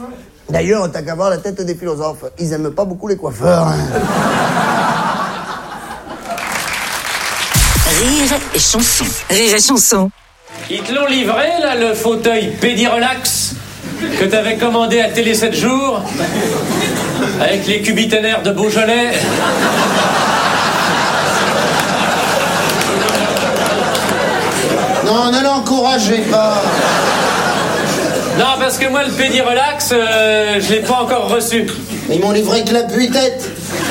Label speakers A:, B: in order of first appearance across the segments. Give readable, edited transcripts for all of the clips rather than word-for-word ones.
A: D'ailleurs, t'as qu'à voir la tête des philosophes. Ils aiment pas beaucoup les coiffeurs.
B: Rire et chanson. Rire et chanson.
C: Ils te l'ont livré, là, le fauteuil Pédirelax que t'avais commandé à Télé 7 jours avec les cubitaires de Beaujolais.
D: Non, ne l'encouragez pas.
C: Non, parce que moi, le Pédirelax, je l'ai pas encore reçu.
D: Ils m'ont livré que la tête.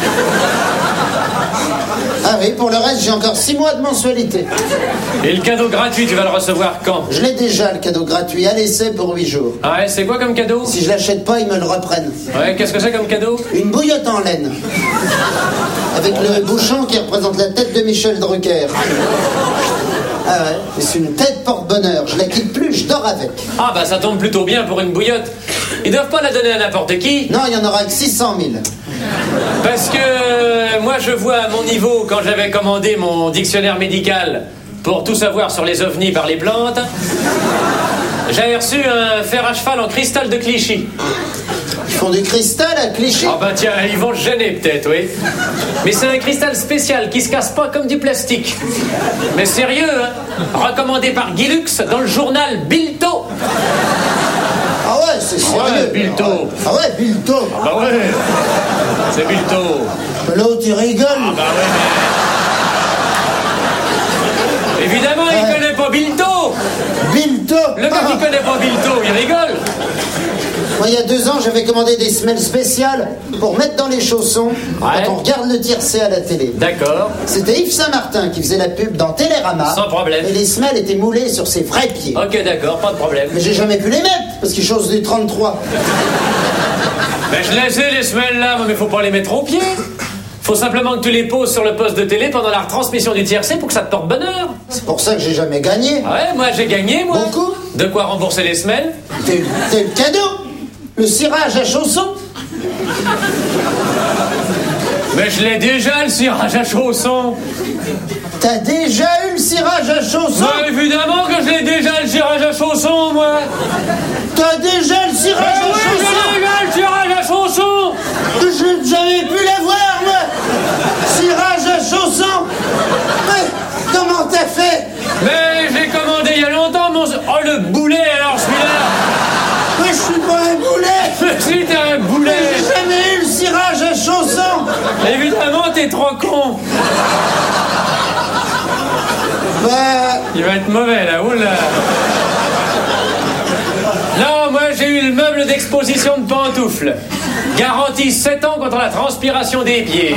D: Ah oui, pour le reste, j'ai encore 6 mois de mensualité.
C: Et le cadeau gratuit, tu vas le recevoir quand?
D: Je l'ai déjà, le cadeau gratuit, à l'essai pour 8 jours.
C: Ah ouais, c'est quoi comme cadeau?
D: Si je l'achète pas, ils me le reprennent.
C: Ouais, qu'est-ce que c'est comme cadeau?
D: Une bouillotte en laine. Avec le bouchon qui représente la tête de Michel Drucker. Ah ouais, et c'est une tête porte-bonheur. Je la quitte plus, je dors avec.
C: Ah bah ça tombe plutôt bien pour une bouillotte. Ils doivent pas la donner à n'importe qui.
D: Non, il y en aura que 600 000.
C: Parce que moi je vois à mon niveau, quand j'avais commandé mon dictionnaire médical pour tout savoir sur les ovnis par les plantes, j'avais reçu un fer à cheval en cristal de Clichy.
D: Ils font du cristal à Clichy?
C: Ah bah tiens, ils vont se gêner peut-être, oui. Mais c'est un cristal spécial qui se casse pas comme du plastique. Mais sérieux, hein? Recommandé par Guy Lux dans le journal Bilto.
D: Ah ouais, c'est sérieux.
C: Ouais, Bilto.
D: Ah ouais, Bilto.
C: Ah bah ouais, c'est Bilto.
D: L'autre, il rigole.
C: Ah bah ouais, mais... Évidemment, il connaît pas Bilto.
D: Bilto.
C: Le gars qui connaît pas Bilto, il rigole.
D: Moi, il y a 2 ans, j'avais commandé des semelles spéciales pour mettre dans les chaussons quand on regarde le tiercé à la télé.
C: D'accord.
D: C'était Yves Saint-Martin qui faisait la pub dans Télérama.
C: Sans problème.
D: Et les semelles étaient moulées sur ses vrais pieds.
C: Ok, d'accord, pas de problème.
D: Mais j'ai jamais pu les mettre parce qu'ils chaussent du 33.
C: Ben je les ai les semelles là, mais faut pas les mettre au pied. Faut simplement que tu les poses sur le poste de télé pendant la retransmission du tiercé pour que ça te porte bonheur.
D: C'est pour ça que j'ai jamais gagné.
C: Ouais, moi j'ai gagné, moi.
D: Beaucoup.
C: De quoi rembourser les semelles?
D: T'es le cadeau. Le cirage à chaussons.
C: Mais je l'ai déjà, le cirage à chaussons.
D: T'as déjà eu le cirage à chaussons?
C: Mais évidemment que je l'ai déjà, le cirage à chaussons, moi.
D: T'as déjà le cirage à
C: Oui,
D: chaussons?
C: j'ai déjà le cirage à chaussons.
D: J'ai jamais pu l'avoir, moi. Cirage à chaussons. Mais comment t'as fait?
C: Mais j'ai commandé il y a longtemps, mon... Oh, le boulet, alors, celui-là.
D: Mais je suis pas un boulet.
C: Mais si, t'es un boulet.
D: J'ai jamais eu le cirage à chaussons.
C: Évidemment, t'es trop con.
D: Bah...
C: Il va être mauvais, là, oula. Non, moi, j'ai eu le meuble d'exposition de pantoufles. Garantie 7 ans contre la transpiration des pieds.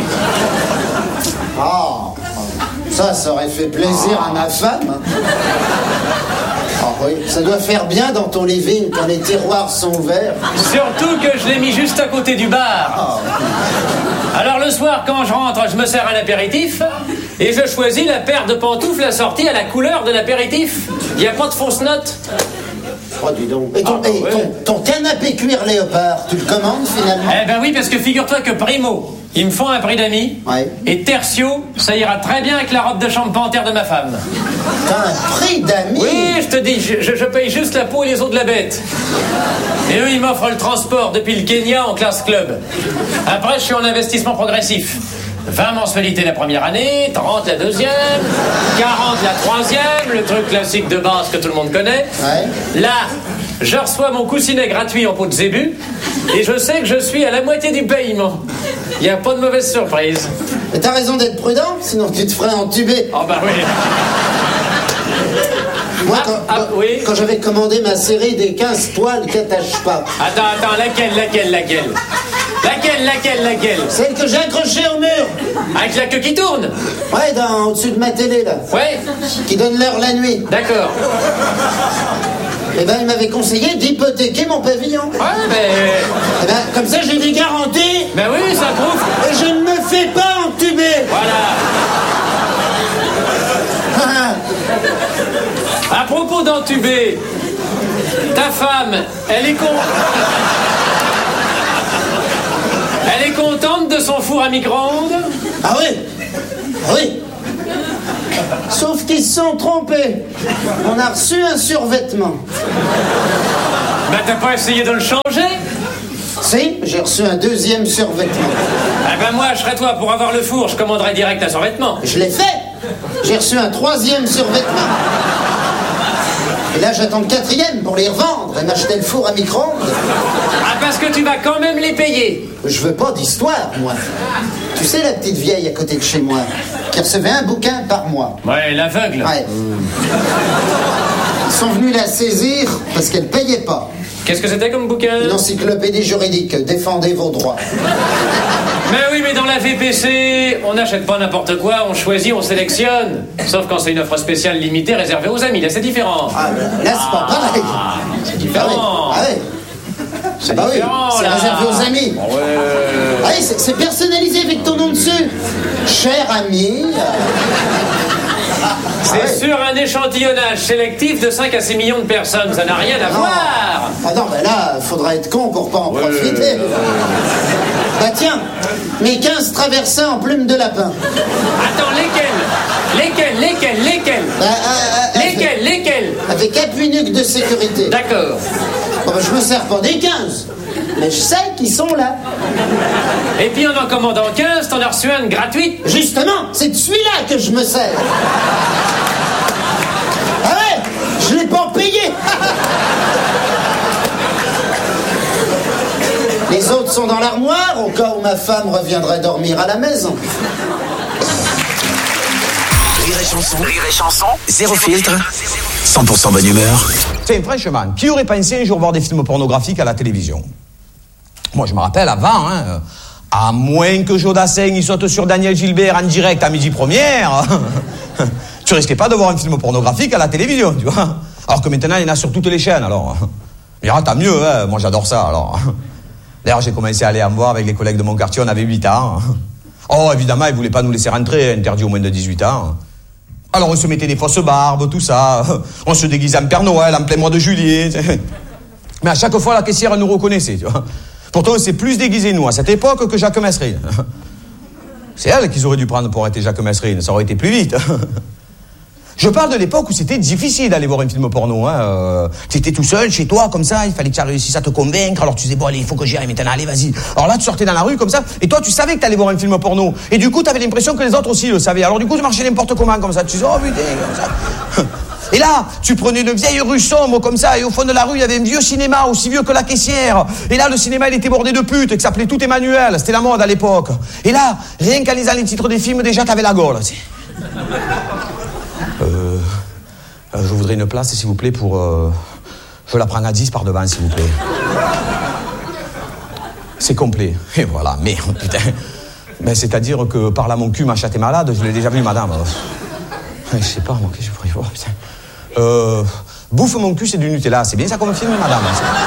D: Ah, ça aurait fait plaisir à ma femme. Ah oui, ça doit faire bien dans ton living quand les tiroirs sont ouverts.
C: Surtout que je l'ai mis juste à côté du bar. Alors le soir, quand je rentre, je me sers un apéritif et je choisis la paire de pantoufles assortie à la couleur de l'apéritif. Il n'y a pas de fausse note.
D: Oh, dis donc. Et ton canapé cuir léopard, tu le commandes finalement?
C: Eh ben oui, parce que figure-toi que primo, ils me font un prix d'amis.
D: Ouais.
C: Et tertio, ça ira très bien avec la robe de chambre panthère de ma femme.
D: T'as un prix d'amis?
C: Oui, je te dis, je paye juste la peau et les os de la bête. Et eux, ils m'offrent le transport depuis le Kenya en classe club. Après, je suis en investissement progressif. 20 mensualités la première année, 30 la deuxième, 40 la troisième, le truc classique de base que tout le monde connaît.
D: Ouais.
C: Là, je reçois mon coussinet gratuit en peau de zébu et je sais que je suis à la moitié du paiement. Il n'y a pas de mauvaise surprise.
D: Mais t'as raison d'être prudent, sinon tu te ferais entuber.
C: Oh bah oui.
D: Moi,
C: oui.
D: quand j'avais commandé ma série des 15 toiles qu'attache pas.
C: Attends, laquelle
D: Celle que j'ai accrochée au mur.
C: Avec la queue qui tourne?
D: Ouais, au-dessus de ma télé, là.
C: Ouais.
D: Qui donne l'heure la nuit.
C: D'accord.
D: Eh ben, il m'avait conseillé d'hypothéquer mon pavillon.
C: Ouais, mais...
D: Eh ben, comme ça, j'ai des garanties.
C: Ben oui, ça prouve.
D: Et je ne me fais pas entuber.
C: Voilà. À propos d'entuber, ta femme, elle est contente de son four à micro-ondes?
D: Ah oui. Ah oui. Sauf qu'ils se sont trompés. On a reçu un survêtement.
C: Ben t'as pas essayé de le changer?
D: Si, j'ai reçu un 2e survêtement.
C: Ah ben moi, je serais toi, pour avoir le four, je commanderais direct un survêtement.
D: Je l'ai fait. J'ai reçu un 3e survêtement. Et là, j'attends le 4e pour les revendre et m'acheter le four à micro-ondes.
C: Ah, parce que tu vas quand même les payer.
D: Je veux pas d'histoire, moi. Tu sais, la petite vieille à côté de chez moi, qui recevait un bouquin par mois.
C: Ouais, l'aveugle.
D: Ouais. Ils sont venus la saisir parce qu'elle payait pas.
C: Qu'est-ce que c'était comme bouquin?
D: Une encyclopédie juridique, défendez vos droits.
C: Mais oui, mais dans la VPC, on n'achète pas n'importe quoi, on choisit, on sélectionne. Sauf quand c'est une offre spéciale limitée réservée aux amis, là c'est différent.
D: Ah, là c'est pas pareil.
C: C'est différent.
D: Ah ouais.
C: C'est
D: bah
C: différent,
D: oui, c'est
C: là.
D: réservé aux amis.
C: Ouais.
D: Ah oui, c'est personnalisé avec ton nom dessus. Cher ami.
C: C'est sur un échantillonnage sélectif de 5 à 6 millions de personnes, ça n'a rien à voir.
D: Ah non, mais là, faudra être con pour pas en profiter. Bah tiens, mes 15 traversins en plume de lapin.
C: Attends, lesquels? Lesquels?
D: Avec appui-nuque de sécurité.
C: D'accord.
D: Bon, bah, je me sers pas des 15, mais je sais qu'ils sont là.
C: Et puis en commandant 15, t'en as reçu un gratuit.
D: Justement, c'est de celui-là que je me sers. Ah ouais, je l'ai pas payé. Les autres sont dans l'armoire, au cas où ma femme reviendrait dormir à la maison.
E: Rire et chanson, zéro filtre, 100% bonne humeur.
F: Tiens, franchement, qui aurait pensé un jour voir des films pornographiques à la télévision? Moi, je me rappelle avant, hein, à moins que Jodassin il saute sur Daniel Gilbert en direct à midi première, tu risquais pas de voir un film pornographique à la télévision, tu vois. Alors que maintenant, il y en a sur toutes les chaînes, alors. Mais tant mieux, hein, moi j'adore ça, alors. D'ailleurs, j'ai commencé à aller en voir avec les collègues de mon quartier, on avait 8 ans. Oh, évidemment, ils voulaient pas nous laisser rentrer, interdit aux moins de 18 ans. Alors on se mettait des fausses barbes, tout ça. On se déguisait en Père Noël, en plein mois de juillet. Mais à chaque fois, la caissière, elle nous reconnaissait, tu vois. Pourtant, on s'est plus déguisé, nous, à cette époque, que Jacques Mesrine. C'est elle qu'ils auraient dû prendre pour arrêter Jacques Mesrine. Ça aurait été plus vite. Je parle de l'époque où c'était difficile d'aller voir un film porno. Hein. T'étais tout seul, chez toi, comme ça. Il fallait que tu réussisses à te convaincre. Alors tu disais, bon, allez, il faut que j'y aille maintenant. Allez, vas-y. Alors là, tu sortais dans la rue, comme ça. Et toi, tu savais que t'allais voir un film porno. Et du coup, t'avais l'impression que les autres aussi le savaient. Alors du coup, tu marchais n'importe comment, comme ça. Tu disais, oh putain, comme ça. Et là, tu prenais une vieille rue sombre comme ça, et au fond de la rue, il y avait un vieux cinéma, aussi vieux que la caissière. Et là, le cinéma, il était bordé de putes, et que ça s'appelait Tout Emmanuel. C'était la mode à l'époque. Et là, rien qu'en lisant les titres des films, déjà, t'avais la gaule. Je voudrais une place, s'il vous plaît, pour... Je la prends à 10 par devant, s'il vous plaît. C'est complet. Et voilà, merde, putain. Ben, c'est-à-dire que par là, mon cul, ma chatte est malade, je l'ai déjà vu, madame. Je sais pas, moi, qu'est-ce que je pourrais voir, putain. Bouffe mon cul, c'est du Nutella. C'est bien ça comme film, madame?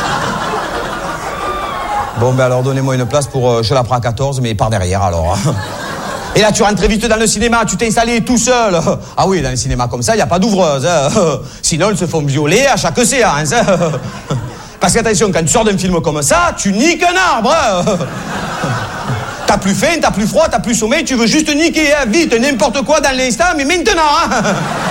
F: Bon, ben alors, donnez-moi une place pour... je la prends à 14, mais par derrière, alors. Et là, tu rentres vite dans le cinéma, tu t'es installé tout seul. Ah oui, dans le cinéma comme ça, il n'y a pas d'ouvreuse. Hein. Sinon, ils se font violer à chaque séance. Hein. Parce qu'attention, quand tu sors d'un film comme ça, tu niques un arbre. Hein. T'as plus faim, t'as plus froid, t'as plus sommeil, tu veux juste niquer, hein, vite, n'importe quoi dans l'instant, mais maintenant. Hein.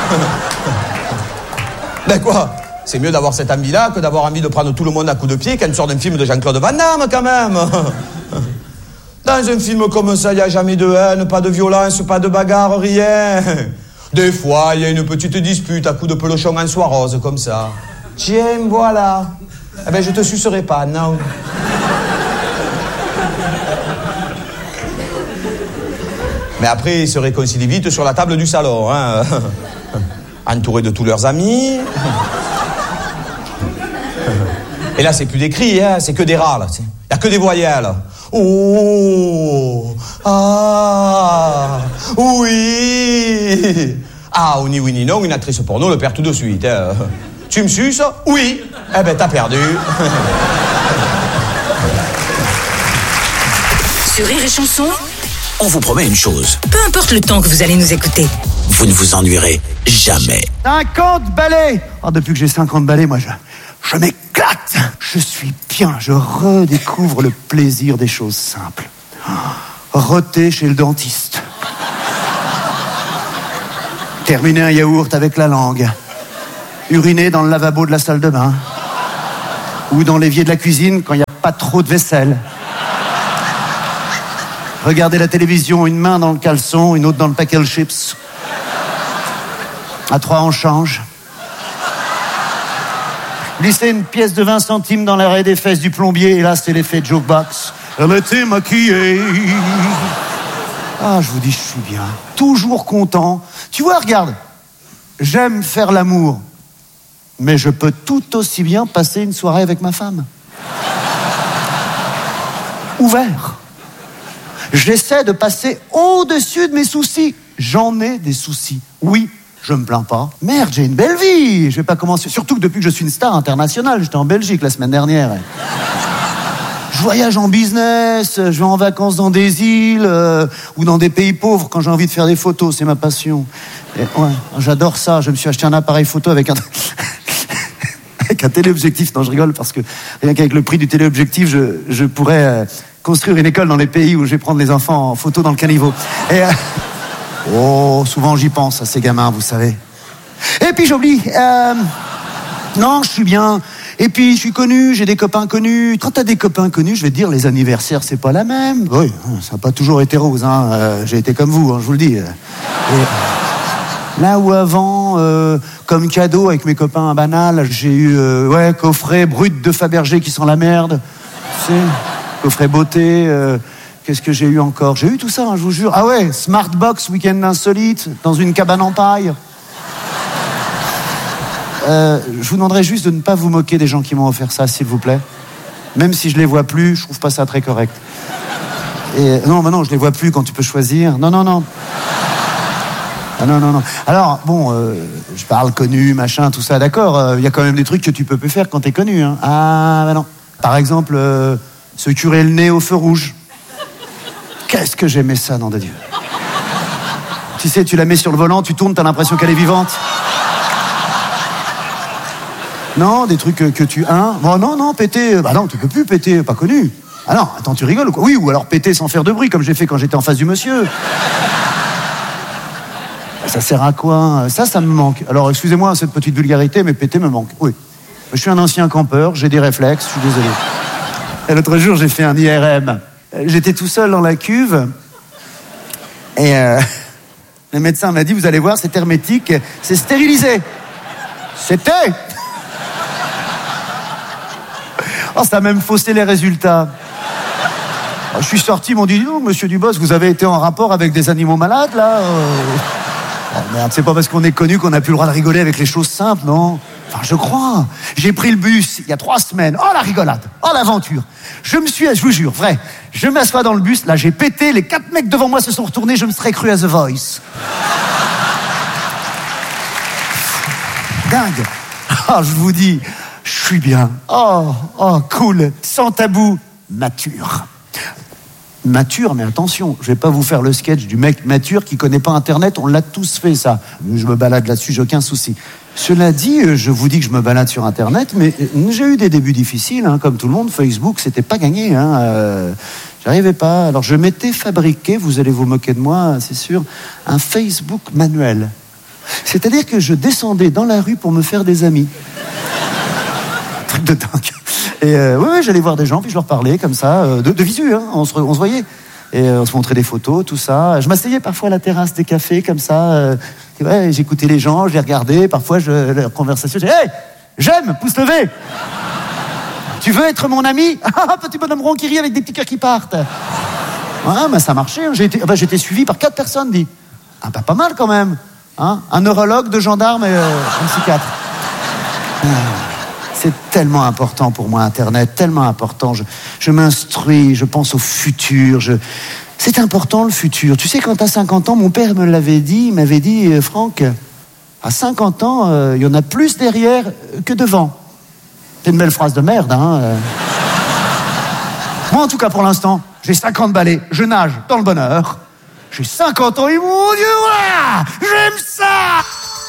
F: Ben quoi? C'est mieux d'avoir cette envie-là que d'avoir envie de prendre tout le monde à coups de pied quand tu sors d'un film de Jean-Claude Van Damme, quand même. Dans un film comme ça, il n'y a jamais de haine, pas de violence, pas de bagarre, rien. Des fois, il y a une petite dispute à coups de pelochon en soie rose, comme ça. Tiens, voilà. Eh ben, je te sucerai pas, non. Mais après, ils se réconcilient vite sur la table du salon, hein. Entourés de tous leurs amis. Et là, c'est plus des cris, hein, c'est que des râles. Il n'y a que des voyelles. Oh, ah, oui. Ah, ou ni oui ni non, une actrice porno le perd tout de suite. Hein. Tu me suces? Oui. Eh ben, t'as perdu.
B: Sur Rire et Chanson,
E: On vous promet une chose,
B: peu importe le temps que vous allez nous écouter.
E: vous ne vous ennuierez jamais.
G: 50 balais. Oh, depuis que j'ai 50 balais, moi, je m'éclate. Je suis bien. Je redécouvre le plaisir des choses simples. Roter chez le dentiste. Terminer un yaourt avec la langue. Uriner dans le lavabo de la salle de bain. Ou dans l'évier de la cuisine quand il n'y a pas trop de vaisselle. Regarder la télévision, une main dans le caleçon, une autre dans le paquet de chips. À 3, on change. Glisser une pièce de 20 centimes dans l'arrêt des fesses du plombier, et là, c'est l'effet jukebox. Elle était maquillée. Ah, je vous dis, je suis bien. Toujours content. Tu vois, regarde, j'aime faire l'amour, mais je peux tout aussi bien passer une soirée avec ma femme. Ouvert. J'essaie de passer au-dessus de mes soucis. J'en ai des soucis. Oui, je me plains pas. Merde, j'ai une belle vie. Je vais pas commencer. Surtout que depuis que je suis une star internationale, j'étais en Belgique la semaine dernière. Je voyage en business, je vais en vacances dans des îles ou dans des pays pauvres quand j'ai envie de faire des photos. C'est ma passion. Et, ouais, j'adore ça. Je me suis acheté un appareil photo avec un téléobjectif. Non, je rigole parce que rien qu'avec le prix du téléobjectif, je pourrais construire une école dans les pays où je vais prendre les enfants en photo dans le caniveau. Et oh, souvent j'y pense à ces gamins, vous savez. Et puis j'oublie. Non, je suis bien. Et puis je suis connu, j'ai des copains connus. Quand t'as des copains connus, je vais te dire, les anniversaires, c'est pas la même. Oui, ça n'a pas toujours été rose. Hein. J'ai été comme vous, hein, je vous le dis. Et là où avant, comme cadeau avec mes copains à Banal, j'ai eu coffret brut de Fabergé qui sent la merde. Tu sais, coffret beauté. Qu'est-ce que j'ai eu encore? J'ai eu tout ça, hein, je vous jure. Ah ouais, Smartbox, week-end insolite, dans une cabane en paille. Je vous demanderais juste de ne pas vous moquer des gens qui m'ont offert ça, s'il vous plaît. Même si je les vois plus, je trouve pas ça très correct. Et non, mais non, je les vois plus quand tu peux choisir. Non. Ah non. Alors, bon, je parle connu, machin, tout ça, d'accord. Il y a quand même des trucs que tu peux plus faire quand t'es connu. Hein. Ah, ben non. Par exemple, se curer le nez au feu rouge. Qu'est-ce que j'aimais ça, nom de Dieu. Tu sais, tu la mets sur le volant, tu tournes, t'as l'impression qu'elle est vivante. Non, des trucs que tu... Hein bon, non, péter... Bah non, tu peux plus péter, pas connu. Ah non, attends, tu rigoles ou quoi? Oui, ou alors péter sans faire de bruit, comme j'ai fait quand j'étais en face du monsieur. Ça sert à quoi? Ça me manque. Alors, excusez-moi cette petite vulgarité, mais péter me manque. Oui. Je suis un ancien campeur, j'ai des réflexes, je suis désolé. Et l'autre jour, j'ai fait un IRM. J'étais tout seul dans la cuve. Et le médecin m'a dit, vous allez voir, c'est hermétique, c'est stérilisé. C'était... Oh, ça a même faussé les résultats. Je suis sorti, ils m'ont dit, oh, monsieur Dubos, vous avez été en rapport avec des animaux malades, là Oh merde, c'est pas parce qu'on est connu qu'on n'a plus le droit de rigoler avec les choses simples, non? Enfin, je crois. J'ai pris le bus il y a 3 semaines. Oh, la rigolade. Oh, l'aventure. Je vous jure, vrai. Je m'assois dans le bus, là, j'ai pété. Les 4 mecs devant moi se sont retournés. Je me serais cru à The Voice. Dingue. Oh, je vous dis, je suis bien. Oh, cool. Sans tabou. Mature. Mature, mais attention, je vais pas vous faire le sketch du mec mature qui connaît pas Internet, on l'a tous fait ça. Je me balade là-dessus, j'ai aucun souci. Cela dit, je vous dis que je me balade sur Internet, mais j'ai eu des débuts difficiles, hein, comme tout le monde. Facebook, c'était pas gagné, hein, j'arrivais pas. Alors je m'étais fabriqué, vous allez vous moquer de moi, c'est sûr, un Facebook manuel. C'est-à-dire que je descendais dans la rue pour me faire des amis. Truc de dingue. Et ouais, j'allais voir des gens, puis je leur parlais comme ça, de visu, hein, on se voyait. Et on se montrait des photos, tout ça. Je m'asseyais parfois à la terrasse des cafés, comme ça. Ouais, j'écoutais les gens, je les regardais. Parfois, leur conversation, j'ai hey, j'aime, pouce levé. Tu veux être mon ami? Ah, petit bonhomme rond qui rit avec des petits cœurs qui partent. Ouais, mais ça marchait. Hein. J'étais suivi par 4 personnes, dit. Ah, pas mal quand même. Hein, un neurologue, 2 gendarmes et un psychiatre. C'est tellement important pour moi, Internet, tellement important. Je m'instruis, je pense au futur. C'est important, le futur. Tu sais, quand t'as 50 ans, mon père me l'avait dit, il m'avait dit, Franck, à 50 ans, il y en a plus derrière que devant. C'est une belle phrase de merde, hein. Moi, en tout cas, pour l'instant, j'ai 50 balais, je nage dans le bonheur. J'ai 50 ans et mon Dieu, voilà, j'aime ça.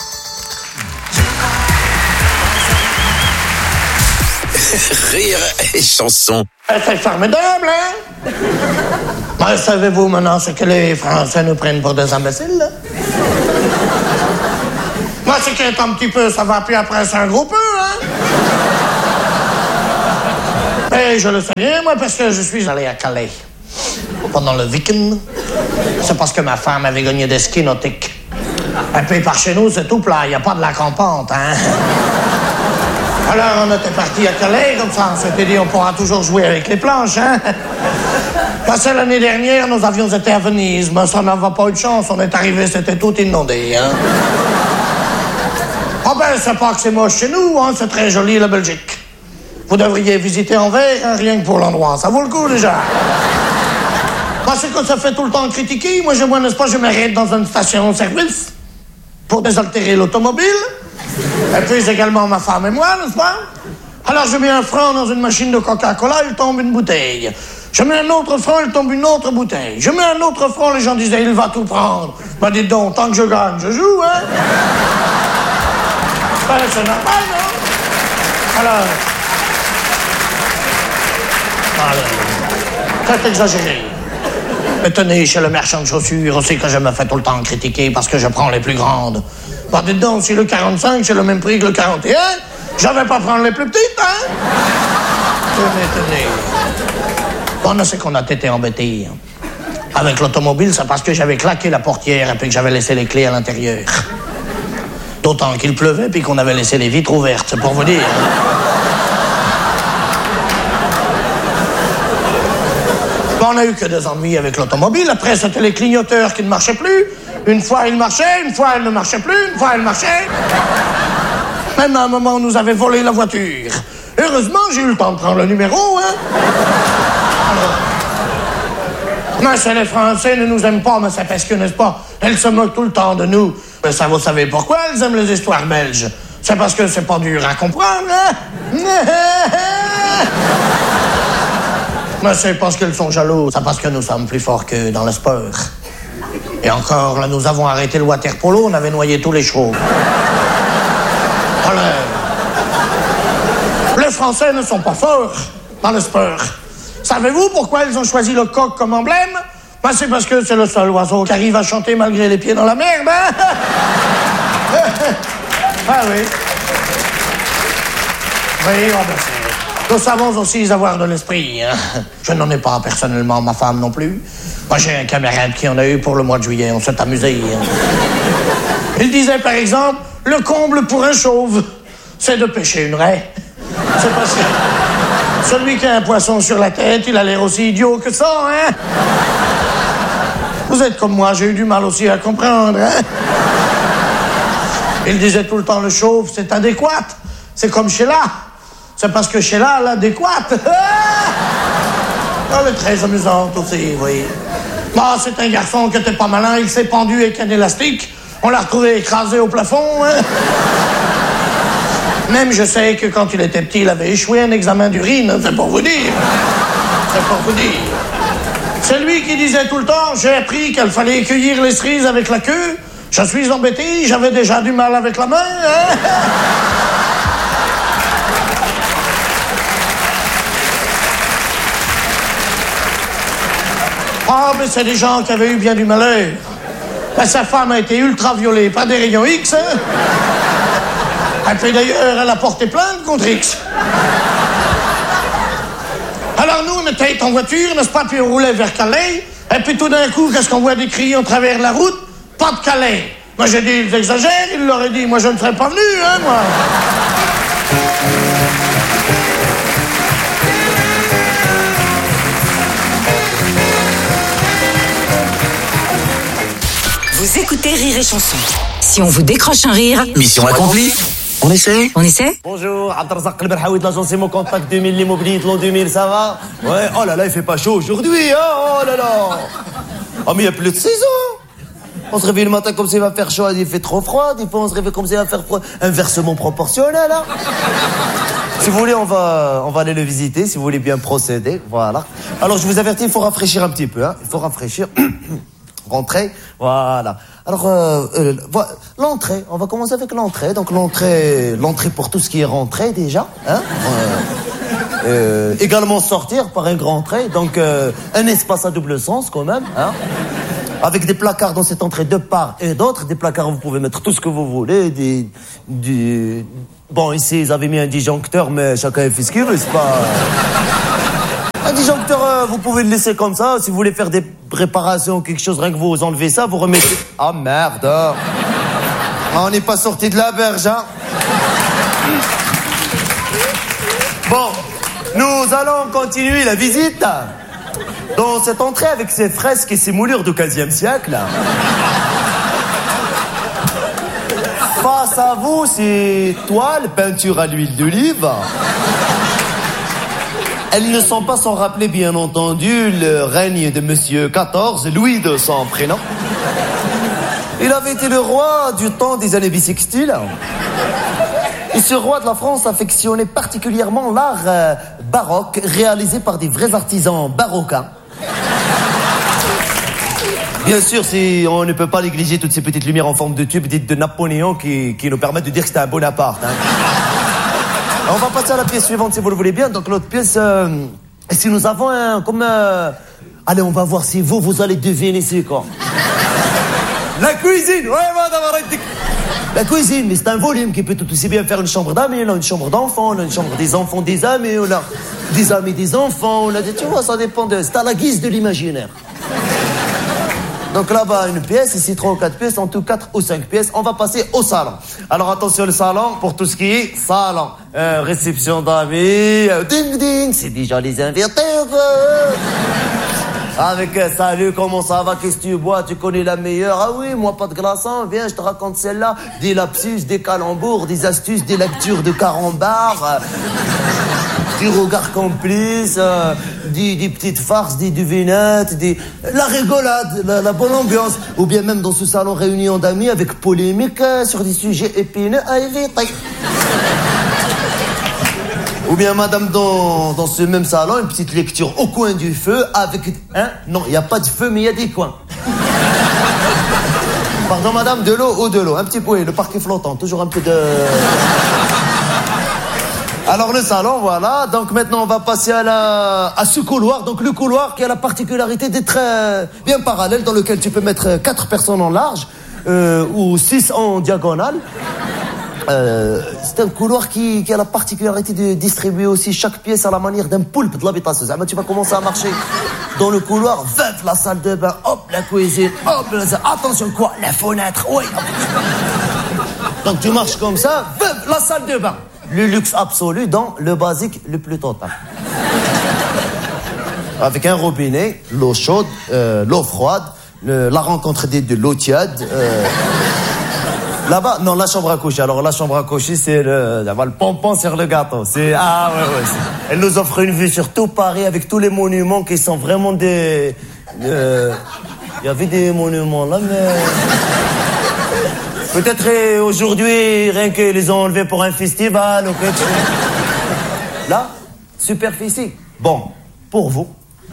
E: Rire et chanson.
H: C'est formidable, hein? Ben, savez-vous maintenant ce que les Français nous prennent pour des imbéciles, là? Moi, c'est qu'un petit peu, ça va, puis après, c'est un gros peu, hein? Et je le sais bien, moi, parce que je suis allé à Calais. Pendant le week-end. C'est parce que ma femme avait gagné des skis nautiques. Et puis par chez nous, c'est tout plat, il n'y a pas de lac en pente, hein. Alors on était partis à Calais, comme ça, on s'était dit on pourra toujours jouer avec les planches, hein. Parce que l'année dernière, nos avions étaient à Venise, mais ça n'avait pas eu de chance, on est arrivé, c'était tout inondé, hein. Ah ben, c'est pas que c'est moche chez nous, hein, c'est très joli, la Belgique. Vous devriez visiter Anvers, hein, rien que pour l'endroit, ça vaut le coup déjà. Parce que ça fait tout le temps critiquer, moi, n'est-ce pas, je m'arrête dans une station-service pour désaltérer l'automobile. Et puis également ma femme et moi, n'est-ce pas? Alors je mets un franc dans une machine de Coca-Cola, il tombe une bouteille. Je mets un autre franc, il tombe une autre bouteille. Je mets un autre franc, les gens disaient, il va tout prendre. Ben dites donc, tant que je gagne, je joue, hein? Ben, c'est normal, non? Alors... c'est exagéré. Mais tenez, chez le marchand de chaussures aussi que je me fais tout le temps critiquer parce que je prends les plus grandes. Bah, dites donc, si le 45, c'est le même prix que le 41, je vais pas prendre les plus petites, hein? Tenez. Bon, c'est qu'on a été embêtés. Avec l'automobile, c'est parce que j'avais claqué la portière et puis que j'avais laissé les clés à l'intérieur. D'autant qu'il pleuvait puis qu'on avait laissé les vitres ouvertes, c'est pour vous dire. On n'a eu que des ennuis avec l'automobile. Après, c'était les clignoteurs qui ne marchaient plus. Une fois, ils marchaient. Une fois, ils ne marchaient plus. Une fois, ils marchaient. Même à un moment, on nous avait volé la voiture. Heureusement, j'ai eu le temps de prendre le numéro, hein. Mais c'est les Français ne nous aiment pas, mais c'est parce que, n'est-ce pas, elles se moquent tout le temps de nous. Mais ça, vous savez pourquoi elles aiment les histoires belges? C'est parce que c'est pas dur à comprendre, hein. Mais c'est parce qu'elles sont jalouses. C'est parce que nous sommes plus forts qu'eux dans le sport. Et encore, là, nous avons arrêté le water polo, on avait noyé tous les chevaux. Alors, les Français ne sont pas forts dans le sport. Savez-vous pourquoi ils ont choisi le coq comme emblème? Ben, c'est parce que c'est le seul oiseau qui arrive à chanter malgré les pieds dans la merde, hein? Ah oui. Oui, on va faire. Nous savons aussi avoir de l'esprit, hein. Je n'en ai pas personnellement, ma femme non plus. Moi, j'ai un camarade qui en a eu pour le mois de juillet, on s'est amusé. Hein. Il disait, par exemple, le comble pour un chauve, c'est de pêcher une raie. C'est parce que celui qui a un poisson sur la tête, il a l'air aussi idiot que ça, hein. Vous êtes comme moi, j'ai eu du mal aussi à comprendre, hein. Il disait tout le temps, le chauve, c'est adéquat. C'est comme Sheila. C'est parce que Sheila, l'adéquate. Elle est très amusante aussi, vous voyez. Bah, c'est un garçon qui était pas malin, il s'est pendu avec un élastique. On l'a retrouvé écrasé au plafond, hein. Même je sais que quand il était petit, il avait échoué un examen d'urine, c'est pour vous dire. C'est pour vous dire. C'est lui qui disait tout le temps, j'ai appris qu'il fallait cueillir les cerises avec la queue. Je suis embêté, j'avais déjà du mal avec la main, hein. Ah, mais c'est des gens qui avaient eu bien du malheur. Ben, sa femme a été ultraviolée par des rayons X, hein. Et puis d'ailleurs, elle a porté plainte contre X. Alors nous, on était en voiture, n'est-ce pas, puis on roulait vers Calais, et puis tout d'un coup, qu'est-ce qu'on voit des cris en travers de la route? Pas de Calais. Moi, j'ai dit, ils exagèrent, il leur a dit, moi, je ne serais pas venu, hein, moi.
B: Vous écoutez Rire et Chanson. Si on vous décroche un rire...
E: Mission accomplie. On essaie?
B: On essaie?
I: Bonjour, Abdelrazak El Berhaoui de l'agence Imo Contact 2000, l'immobilier de l'an 2000, ça va? Ouais, oh là là, il fait pas chaud aujourd'hui, hein, oh là là. Oh, mais il y a plus de saison. On se réveille le matin comme ça, il va faire chaud, il fait trop froid, des fois on se réveille comme ça, il va faire froid. Inversement proportionnel, hein. Si vous voulez, on va aller le visiter, si vous voulez bien procéder, voilà. Alors, je vous avertis, il faut rafraîchir un petit peu, hein. Il faut rafraîchir. Rentrer, voilà. Alors, l'entrée, on va commencer avec l'entrée. Donc, l'entrée pour tout ce qui est rentrée, déjà, hein. Également sortir par un grand trait, donc un espace à double sens, quand même, hein. Avec des placards dans cette entrée de part et d'autre. Des placards où vous pouvez mettre tout ce que vous voulez. Bon, ici, ils avaient mis un disjoncteur, mais chacun fait ce qu'il veut, c'est pas... disjoncteur, vous pouvez le laisser comme ça. Si vous voulez faire des réparations ou quelque chose, rien que vous enlevez ça, vous remettez... Ah, merde. Ah, on n'est pas sorti de la berge, hein. Bon, nous allons continuer la visite dans cette entrée avec ses fresques et ses moulures du XVe siècle. Face à vous, ces toiles, peinture à l'huile d'olive. Elles ne sont pas sans rappeler, bien entendu, le règne de Monsieur XIV, Louis de son prénom. Il avait été le roi du temps des années bissextiles. Et ce roi de la France affectionnait particulièrement l'art baroque, réalisé par des vrais artisans barocains. Bien sûr, on ne peut pas négliger toutes ces petites lumières en forme de tube dites de Napoléon qui nous permettent de dire que c'était un Bonaparte. Hein. On va passer à la pièce suivante si vous le voulez bien. Donc l'autre pièce, si nous avons allez, on va voir si vous allez deviner c'est quoi. La cuisine, ouais, madame, arrêtez. La cuisine, mais c'est un volume qui peut tout aussi bien faire une chambre d'amis, une chambre d'enfants, une chambre des enfants des amis, des amis des enfants, tu vois, ça dépend c'est à la guise de l'imaginaire. Donc là-bas, une pièce, ici 3 ou 4 pièces, en tout 4 ou 5 pièces. On va passer au salon. Alors attention, le salon, pour tout ce qui est salon. Réception d'amis, ding ding, c'est déjà les invités. Avec salut, comment ça va, qu'est-ce que tu bois, tu connais la meilleure. Ah oui, moi pas de glaçons, viens, je te raconte celle-là. Des lapsus, des calembours, des astuces, des lectures de carambars. Du regard complice, des petites farces, des devinettes, la rigolade, la bonne ambiance. Ou bien même dans ce salon réunion d'amis avec polémique sur des sujets épineux à éviter. Ou bien madame dans ce même salon, une petite lecture au coin du feu avec... Hein? Non, il n'y a pas de feu, mais il y a des coins. Pardon madame, de l'eau ou de l'eau? Un petit peu, le parquet flottant, toujours un peu de... Alors le salon, voilà. Donc maintenant on va passer à ce couloir. Donc le couloir qui a la particularité d'être bien parallèle, dans lequel tu peux mettre 4 personnes en large ou 6 en diagonale. C'est un couloir qui a la particularité de distribuer aussi chaque pièce à la manière d'un poulpe de l'habitation. Tu vas commencer à marcher dans le couloir, la salle de bain, hop, la cuisine, hop, attention quoi, la fenêtre, oui. Donc tu marches comme ça, la salle de bain. Le luxe absolu dans le basique le plus total. Avec un robinet, l'eau chaude, l'eau froide, la rencontre de l'eau tiède. Là-bas, non, la chambre à coucher. Alors la chambre à coucher, c'est le pompon sur le gâteau. Ouais. Elle nous offre une vue sur tout Paris avec tous les monuments qui sont vraiment des... Il y avait des monuments là, mais... Peut-être aujourd'hui, rien qu'ils les ont enlevés pour un festival ou quelque chose. Là, superficie. Bon, pour vous.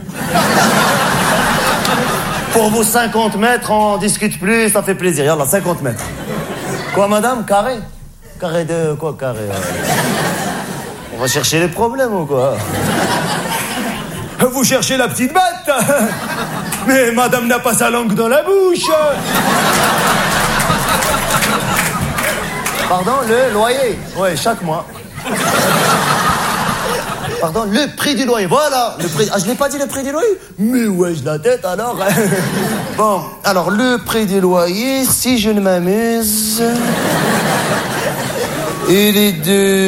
I: Pour vous, 50 mètres, on discute plus, ça fait plaisir. Yallah, 50 mètres. Quoi, madame? Carré? Carré de quoi, carré? On va chercher les problèmes ou quoi? Vous cherchez la petite bête? Mais madame n'a pas sa langue dans la bouche. Pardon, le loyer? Oui, chaque mois. Pardon, le prix du loyer, voilà. Le prix... Ah, je n'ai pas dit le prix du loyer? Mais ouais, je la tête alors. Bon, alors le prix du loyer, si je ne m'amuse, il est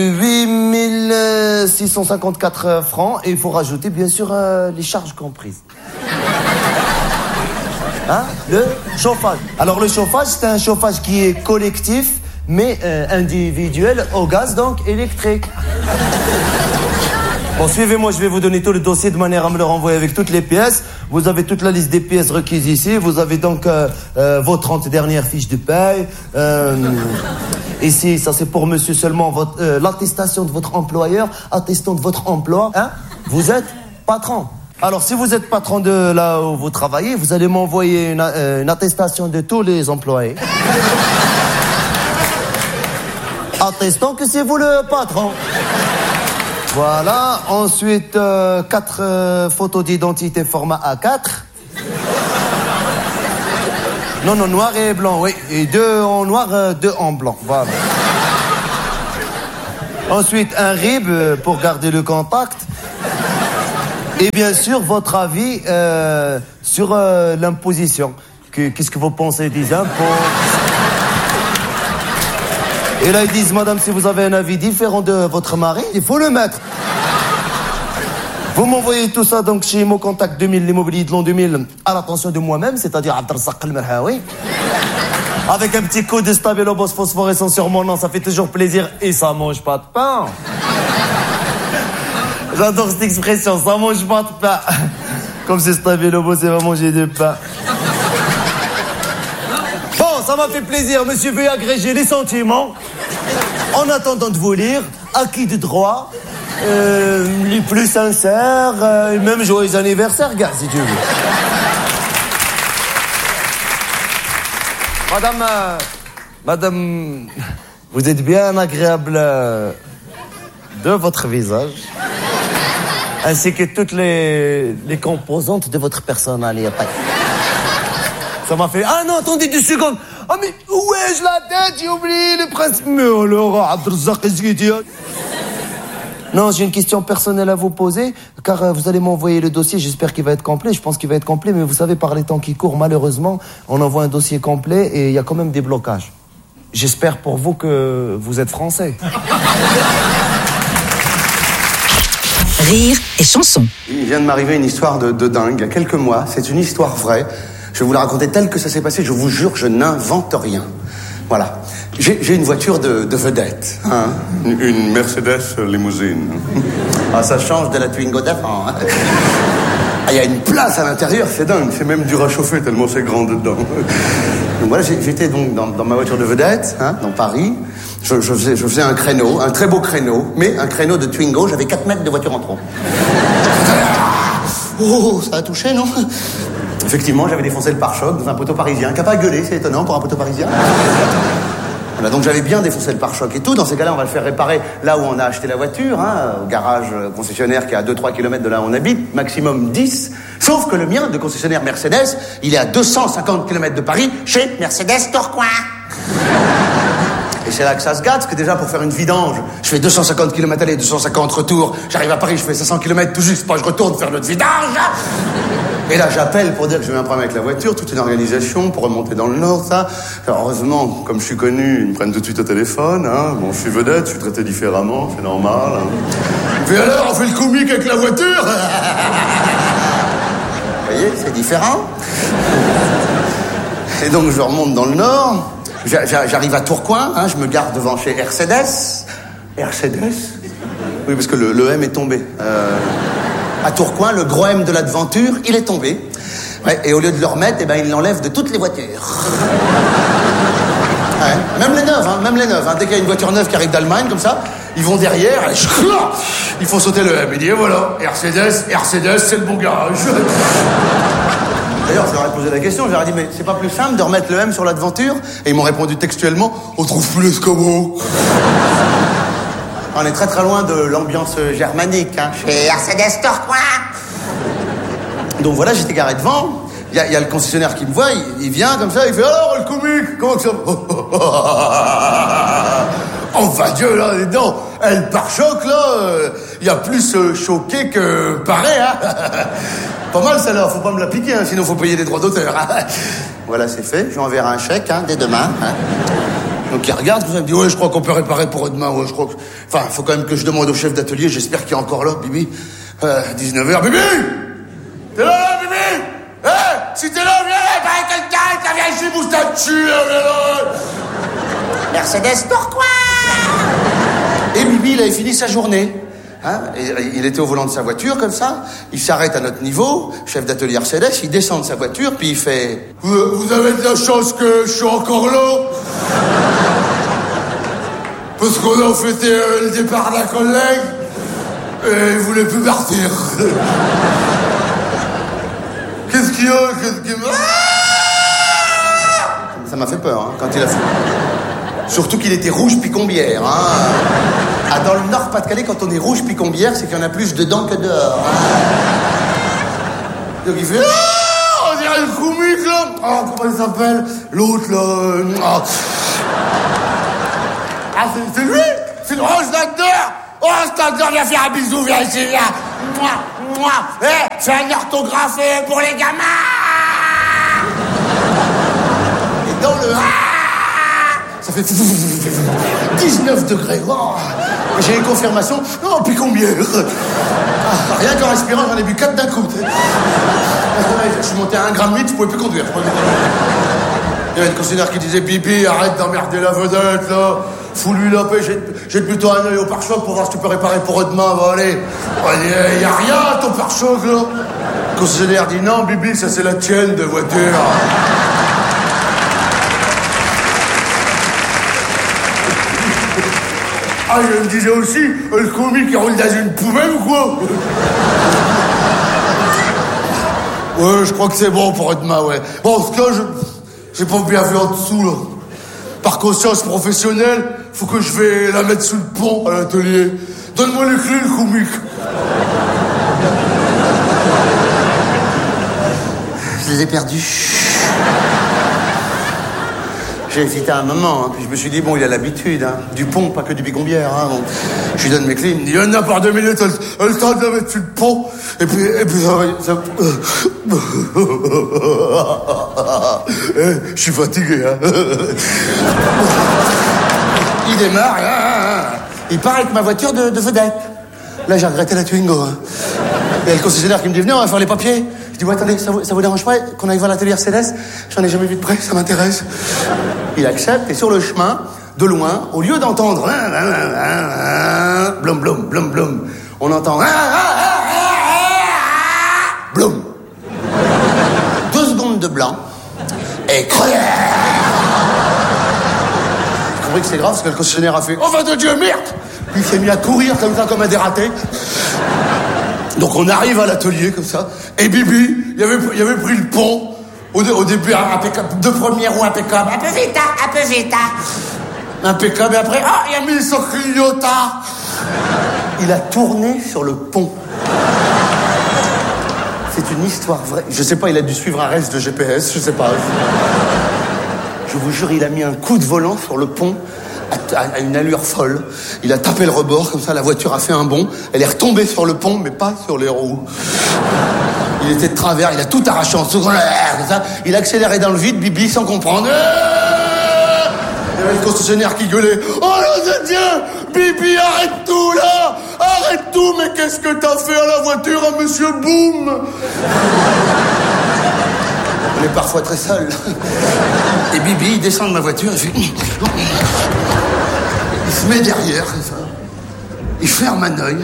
I: de 8654 francs et il faut rajouter bien sûr les charges comprises. Hein? Le chauffage. Alors le chauffage, c'est un chauffage qui est collectif, mais individuel au gaz, donc électrique. Bon, suivez-moi, je vais vous donner tout le dossier de manière à me le renvoyer avec toutes les pièces. Vous avez toute la liste des pièces requises ici. Vous avez donc vos 30 dernières fiches de paye. Ici, ça c'est pour monsieur seulement, l'attestation de votre employeur, attestant de votre emploi. Hein? Vous êtes patron. Alors, si vous êtes patron de là où vous travaillez, vous allez m'envoyer une attestation de tous les employés. Attestant que c'est vous le patron. Voilà. Ensuite, 4 photos d'identité format A4. Non, noir et blanc, oui. Et 2 en noir, 2 en blanc. Voilà. Ensuite, un RIB pour garder le contact. Et bien sûr, votre avis sur l'imposition. Qu'est-ce que vous pensez des impôts? Et là, ils disent, madame, si vous avez un avis différent de votre mari, il faut le mettre. Vous m'envoyez tout ça donc chez Mo Contact 2000, l'immobilier de l'an 2000, à l'attention de moi-même, c'est-à-dire Abdelrazak El-Merhaoui. Avec un petit coup de Stabilobos phosphorescent sur mon nom, ça fait toujours plaisir et ça mange pas de pain. J'adore cette expression, ça mange pas de pain. Comme c'est Stabilobos, il va manger du pain. Bon, ça m'a fait plaisir, monsieur veut agréger les sentiments. En attendant de vous lire, acquis de droit, les plus sincères, et même joyeux anniversaire, gars, si tu veux. Madame, vous êtes bien agréable de votre visage, ainsi que toutes les composantes de votre personnalité. Ça m'a fait... Ah non, attendez 2 secondes. Ah mais où ai-je la tête? J'ai oublié le principe. Mais alors, Abdelrazak, qu'est-ce qu'il dit? Non, j'ai une question personnelle à vous poser, car vous allez m'envoyer le dossier, j'espère qu'il va être complet, je pense qu'il va être complet, mais vous savez, par les temps qui courent, malheureusement, on envoie un dossier complet et il y a quand même des blocages. J'espère pour vous que vous êtes français.
B: Rire et chanson.
J: Il vient de m'arriver une histoire de dingue, il y a quelques mois, c'est une histoire vraie. Je vais vous la raconter telle que ça s'est passé, je vous jure, je n'invente rien. Voilà. J'ai une voiture de vedette. Hein. Une Mercedes limousine. Ah, ça change de la Twingo d'avant. Hein. Ah, il y a une place à l'intérieur, c'est dingue. C'est même dur à chauffer tellement c'est grand dedans. Donc voilà, j'étais donc dans ma voiture de vedette, hein, dans Paris. Je faisais un créneau, un très beau créneau, mais un créneau de Twingo. J'avais 4 mètres de voiture en trop. Oh, ça a touché, non? Effectivement, j'avais défoncé le pare-choc dans un poteau parisien. Qui n'a pas gueulé, c'est étonnant pour un poteau parisien. Voilà, donc j'avais bien défoncé le pare-choc et tout. Dans ces cas-là, on va le faire réparer là où on a acheté la voiture, hein, au garage concessionnaire qui est à 2-3 km de là où on habite, maximum 10. Sauf que le mien, de concessionnaire Mercedes, il est à 250 km de Paris, chez Mercedes Tourcoing. Et c'est là que ça se gâte, parce que déjà, pour faire une vidange, je fais 250 km aller, 250 retour. J'arrive à Paris, je fais 500 km tout juste, pas je retourne faire notre vidange. Et là, j'appelle pour dire que j'ai eu un problème avec la voiture, toute une organisation pour remonter dans le Nord, ça. Alors, heureusement, comme je suis connu, ils me prennent tout de suite au téléphone, hein. Bon, je suis vedette, je suis traité différemment, c'est normal. Hein. Et alors, on fait le comique avec la voiture. Vous voyez, c'est différent. Et donc, je remonte dans le Nord. J'arrive à Tourcoing, hein, je me garde devant chez Mercedes. Mercedes? Oui, parce que le M est tombé. À Tourcoing, le gros M de l'aventure, il est tombé. Ouais, et au lieu de le remettre, eh ben, il l'enlève de toutes les voitures. Ouais, même les neuves, hein, même les neuves. Hein. Dès qu'il y a une voiture neuve qui arrive d'Allemagne, comme ça, ils vont derrière, et ils font sauter le M. Il dit, et voilà, Mercedes, c'est le bon garage. D'ailleurs, je leur ai posé la question, je leur ai dit, mais c'est pas plus simple de remettre le M sur l'aventure? Et ils m'ont répondu textuellement, on trouve plus l'escabeau. On est très très loin de l'ambiance germanique, hein, chez Mercedes Tourcoing. Donc voilà, j'étais garé devant, il y a le concessionnaire qui me voit, il vient comme ça, il fait, alors le comique, comment que ça... Oh, va Dieu, là, dedans, le pare-choc, là, il y a plus choqué que paré, hein. Pas mal, ça, là, faut pas me la piquer, hein, sinon faut payer des droits d'auteur. Hein. Voilà, c'est fait, je lui enverrai un chèque, hein, dès demain. Hein. Donc il regarde, il me dit, ouais, je crois qu'on peut réparer pour demain, ouais, je crois que... Enfin, faut quand même que je demande au chef d'atelier, j'espère qu'il est encore là, Bibi. 19h, Bibi! T'es là, Bibi? Si t'es là, viens, réparer quelqu'un, viens ici, bouge ta dessus, viens là. Mercedes Tourcoing! Et Bibi, il avait fini sa journée. Hein, et il était au volant de sa voiture, comme ça. Il s'arrête à notre niveau, chef d'atelier Mercedes, il descend de sa voiture, puis il fait... Vous avez de la chance que je suis encore là. Parce qu'on a fêté le départ d'un collègue, et il voulait plus partir. Qu'est-ce qu'il y a? Ça m'a fait peur, hein, quand il a fait... Surtout qu'il était rouge picombière, hein. Ah, dans le Nord Pas-de-Calais, quand on est rouge picombière, c'est qu'il y en a plus dedans que dehors. Hein. Donc il fait... on dirait le comique, là. Oh, comment il s'appelle? L'autre, là... Ah, c'est lui? C'est le Rose Snyder. Oh, Snyder, viens faire un bisou, viens ici, viens.
H: C'est un orthographe pour les gamins.
J: Et dans le ça fait 19 degrés. Oh. J'ai une confirmation. Oh, puis combien? Rien qu'en respirant, j'en ai bu 4 d'un coup. Je suis monté à 1,8 g, je pouvais plus conduire. Il y avait une concessionnaire qui disait Bibi, arrête d'emmerder la vedette là. Fous-lui la paix, jette plutôt un œil au pare-choc pour voir si tu peux réparer pour demain. Bah, allez. Il y a rien à ton pare-choc là. Le concessionnaire dit non, Bibi, ça c'est la tienne de voiture. Ah, je me disais aussi, le comique il roule dans une poubelle ou quoi? Ouais, je crois que c'est bon pour demain, ouais. Bon, en tout cas, j'ai pas bien vu en dessous, là. Par conscience professionnelle, faut que je vais la mettre sous le pont à l'atelier. Donne-moi les clés, le comique.
D: Je les ai perdus. J'ai hésité un moment, hein, puis je me suis dit, bon, il a l'habitude, hein, du pont, pas que du bicombière. Hein, bon. Je lui donne mes clés, il me dit, il y en a par 2 minutes, elle le temps de la mettre sur le pont, et puis ça... Je suis fatigué, hein. Il démarre, hein. Il part avec ma voiture de vedette. Là, j'ai regretté la Twingo, hein. Et le concessionnaire qui me dit, venez, on va faire les papiers. Je dis, ouais, attendez, ça vous dérange pas qu'on aille voir l'atelier Céleste? J'en ai jamais vu de près, ça m'intéresse. Il accepte, et sur le chemin, de loin, au lieu d'entendre blum, blum, blum, blum, on entend blum. 2 secondes de blanc, et j'ai compris que c'est grave, parce que le concessionnaire a fait, oh, va de Dieu, merde! Puis il s'est mis à courir comme ça, comme un dératé. Donc on arrive à l'atelier comme ça, et Bibi, il avait pris le pont, au début impeccable, 2 premières roues impeccables, un peu vite, impeccable, et après, il a mis son clignota. Il a tourné sur le pont. C'est une histoire vraie. Je sais pas, il a dû suivre un reste de GPS, je sais pas. Je vous jure, il a mis un coup de volant sur le pont, à une allure folle. Il a tapé le rebord, comme ça, la voiture a fait un bond. Elle est retombée sur le pont, mais pas sur les roues. Il était de travers, il a tout arraché en dessous, comme ça. Il a accéléré dans le vide, Bibi, sans comprendre. Il y avait le concessionnaire qui gueulait. Oh là de Dieu, Bibi, arrête tout, là! Arrête tout, mais qu'est-ce que t'as fait à la voiture, à Monsieur Boom? On est parfois très seul. Et Bibi, il descend de ma voiture, il fait... Il se met derrière, comme ça. Il ferme un œil.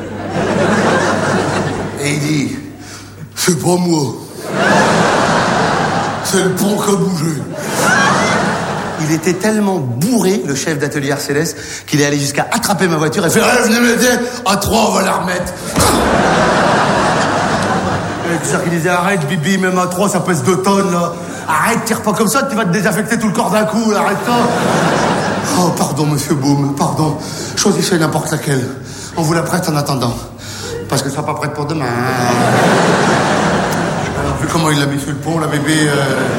D: Et il dit... C'est pas moi. C'est le pont qui a bougé. Il était tellement bourré, le chef d'atelier Céleste, qu'il est allé jusqu'à attraper ma voiture et faire... venez m'aider, à 3, on va la remettre. C'est ça qu'il disait, arrête Bibi, même à 3 ça pèse 2 tonnes là. Arrête, tire pas comme ça, tu vas te désaffecter tout le corps d'un coup, arrête ça. Oh pardon Monsieur Boom, pardon. Choisissez n'importe laquelle. On vous la prête en attendant. Parce que ça sera pas prête pour demain. Alors vu comment il l'a mis sur le pont, la bébé...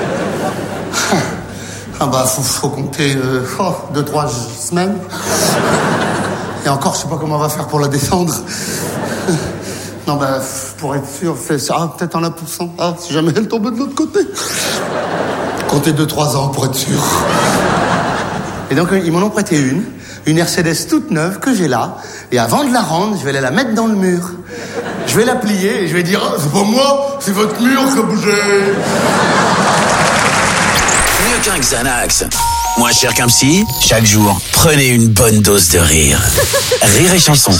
D: Ah bah faut compter 2-3 semaines. Et encore je sais pas comment on va faire pour la descendre. Non, bah, pour être sûr, fais ça, peut-être en la poussant. Ah, si jamais elle tombe de l'autre côté. Comptez 2-3 ans pour être sûr. Et donc, ils m'en ont prêté une Mercedes toute neuve que j'ai là. Et avant de la rendre, je vais aller la mettre dans le mur. Je vais la plier et je vais dire, c'est pas moi, c'est votre mur qui a bougé.
E: Mieux qu'un Xanax. Moins cher qu'un psy, chaque jour, prenez une bonne dose de rire. Rire et chanson.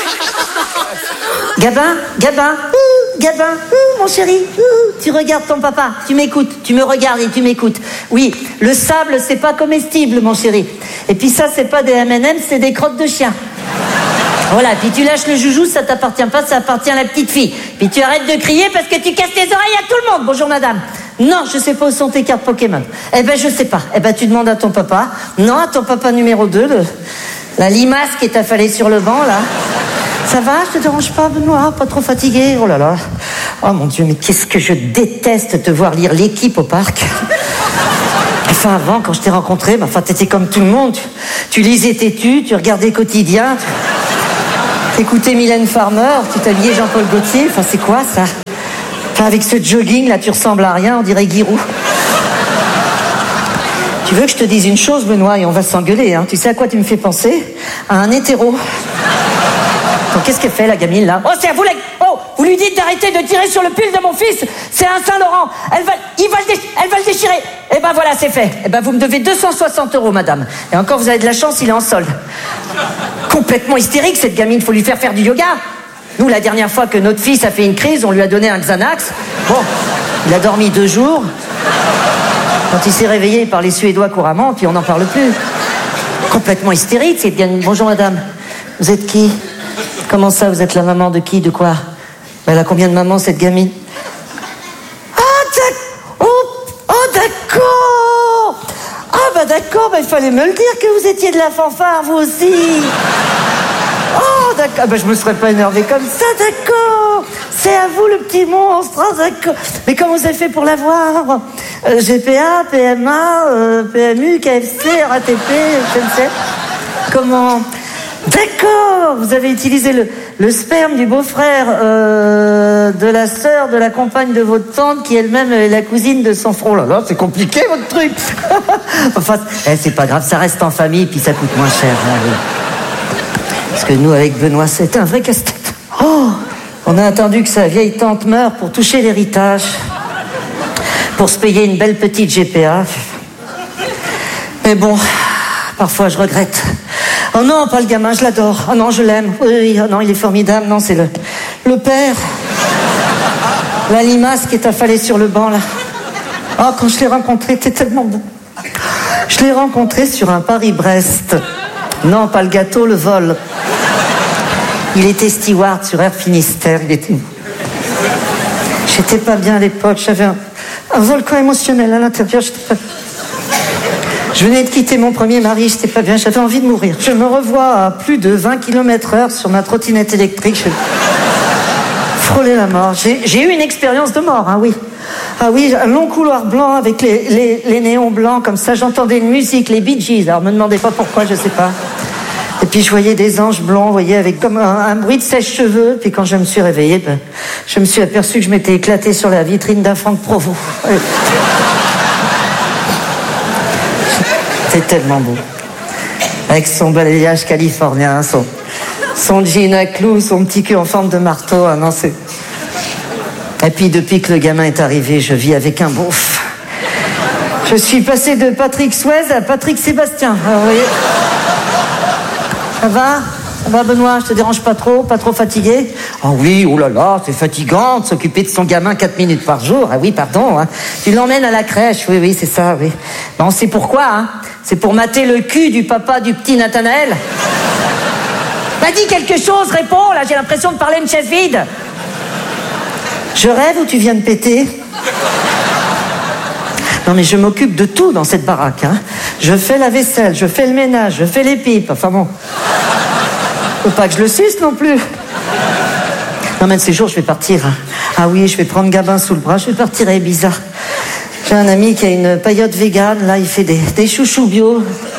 K: Gabin, mon chéri, tu regardes ton papa, tu m'écoutes, tu me regardes et tu m'écoutes. Oui, le sable, c'est pas comestible, mon chéri. Et puis ça, c'est pas des M&M, c'est des crottes de chien. Voilà, puis tu lâches le joujou, ça t'appartient pas, ça appartient à la petite fille. Puis tu arrêtes de crier parce que tu casses les oreilles à tout le monde. Bonjour madame. Non, je sais pas où sont tes cartes Pokémon. Eh ben, je sais pas. Eh ben, tu demandes à ton papa. Non, à ton papa numéro 2, la limace qui est affalée sur le banc, là. Ça va, je te dérange pas, Benoît? Pas trop fatigué? Oh là là. Oh mon Dieu, mais qu'est-ce que je déteste te voir lire L'équipe au parc. Enfin, avant, quand je t'ai rencontré, t'étais comme tout le monde. Tu lisais Têtu, tu regardais Quotidien. T'écoutais Mylène Farmer, tu t'habillais Jean-Paul Gaultier, enfin c'est quoi ça? Enfin avec ce jogging là tu ressembles à rien, on dirait Giroud. Tu veux que je te dise une chose Benoît et on va s'engueuler hein. Tu sais à quoi tu me fais penser? À un hétéro. Donc qu'est-ce qu'elle fait la gamine là? Oh c'est à vous la... Oh vous lui dites d'arrêter de tirer sur le pull de mon fils. C'est un Saint-Laurent. Elle va le déchirer. Et ben voilà c'est fait. Et ben vous me devez 260 € madame. Et encore vous avez de la chance il est en solde. Complètement hystérique cette gamine, faut lui faire du yoga. Nous la dernière fois que notre fils a fait une crise, on lui a donné un Xanax. Bon, il a dormi 2 jours. Quand il s'est réveillé, il parlait suédois couramment, puis on n'en parle plus. Complètement hystérique cette gamine. Bonjour madame, vous êtes qui? Comment ça, vous êtes la maman de qui? De quoi? Elle a combien de mamans cette gamine? Oh d'accord. Ah bah d'accord, bah, il fallait me le dire que vous étiez de la fanfare, vous aussi. Oh d'accord, bah, je me serais pas énervée comme ça, d'accord. C'est à vous le petit monstre, oh, d'accord. Mais comment vous avez fait pour l'avoir? GPA, PMA, PMU, KFC, RATP, SNCF. Comment? D'accord, vous avez utilisé le sperme du beau-frère de la sœur de la compagne de votre tante qui elle-même est la cousine de son frère. Oh là là, c'est compliqué votre truc. Enfin, c'est pas grave, ça reste en famille puis ça coûte moins cher. Hein, oui. Parce que nous, avec Benoît, c'est un vrai casse-tête. Oh, on a attendu que sa vieille tante meure pour toucher l'héritage, pour se payer une belle petite GPA. Mais bon, parfois je regrette. Oh non, pas le gamin, je l'adore. Oh non, je l'aime. Oui, oh non, il est formidable. Non, c'est le père. La limace qui est affalée sur le banc, là. Oh, quand je l'ai rencontré, t'es tellement beau. Je l'ai rencontré sur un Paris-Brest. Non, pas le gâteau, le vol. Il était steward sur Air Finistère. Il était... J'étais pas bien à l'époque. J'avais un volcan émotionnel à l'intérieur. Je venais de quitter mon premier mari, j'étais pas bien, j'avais envie de mourir. Je me revois à plus de 20 km/h sur ma trottinette électrique. Je frôlais la mort. J'ai eu une expérience de mort, hein, oui. Ah oui, un long couloir blanc avec les néons blancs, comme ça, j'entendais une musique, les Bee Gees. Alors, me demandez pas pourquoi, je sais pas. Et puis, je voyais des anges blancs, vous voyez, avec comme un bruit de sèche-cheveux. Puis, quand je me suis réveillée, ben, je me suis aperçu que je m'étais éclatée sur la vitrine d'un Franck Provost. C'est tellement beau. Avec son balayage californien, son jean à clous, son petit cul en forme de marteau. Ah non, c'est... Et puis, depuis que le gamin est arrivé, je vis avec un beauf. Je suis passée de Patrick Swayze à Patrick Sébastien. Alors, vous voyez... Ça va? Ça va, Benoît? Je te dérange pas trop fatigué? Ah oui, oh là là, c'est fatigant de s'occuper de son gamin 4 minutes par jour. Ah oui, pardon, hein. Tu l'emmènes à la crèche, oui, c'est ça, oui. Ben, on sait pourquoi, hein. C'est pour mater le cul du papa du petit Nathanaël. Bah dis quelque chose, réponds, là, j'ai l'impression de parler à une chaise vide. Je rêve ou tu viens de péter? Non mais je m'occupe de tout dans cette baraque, hein. Je fais la vaisselle, je fais le ménage, je fais les pipes, enfin bon. Faut pas que je le suce non plus. Non mais ces jours je vais partir. Hein. Ah oui, je vais prendre Gabin sous le bras, je vais partir à Ibiza. J'ai un ami qui a une paillote végane, là il fait des chouchous bio.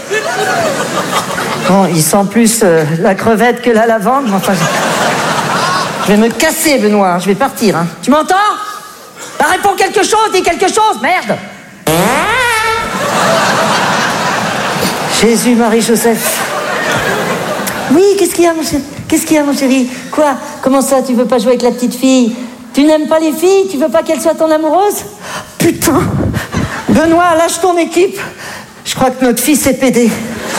K: Bon, il sent plus la crevette que la lavande, mais enfin... Je vais me casser, Benoît, je vais partir. Hein. Tu m'entends? Bah réponds quelque chose, dis quelque chose, merde. Jésus, Marie, Joseph. Oui, qu'est-ce qu'il y a, mon chéri? Qu'est-ce qu'il y a, mon chéri? Quoi? Comment ça, tu veux pas jouer avec la petite fille? Tu n'aimes pas les filles? Tu veux pas qu'elle soit ton amoureuse? Putain! Benoît, lâche ton équipe. Je crois que notre fils est pédé.
E: Rire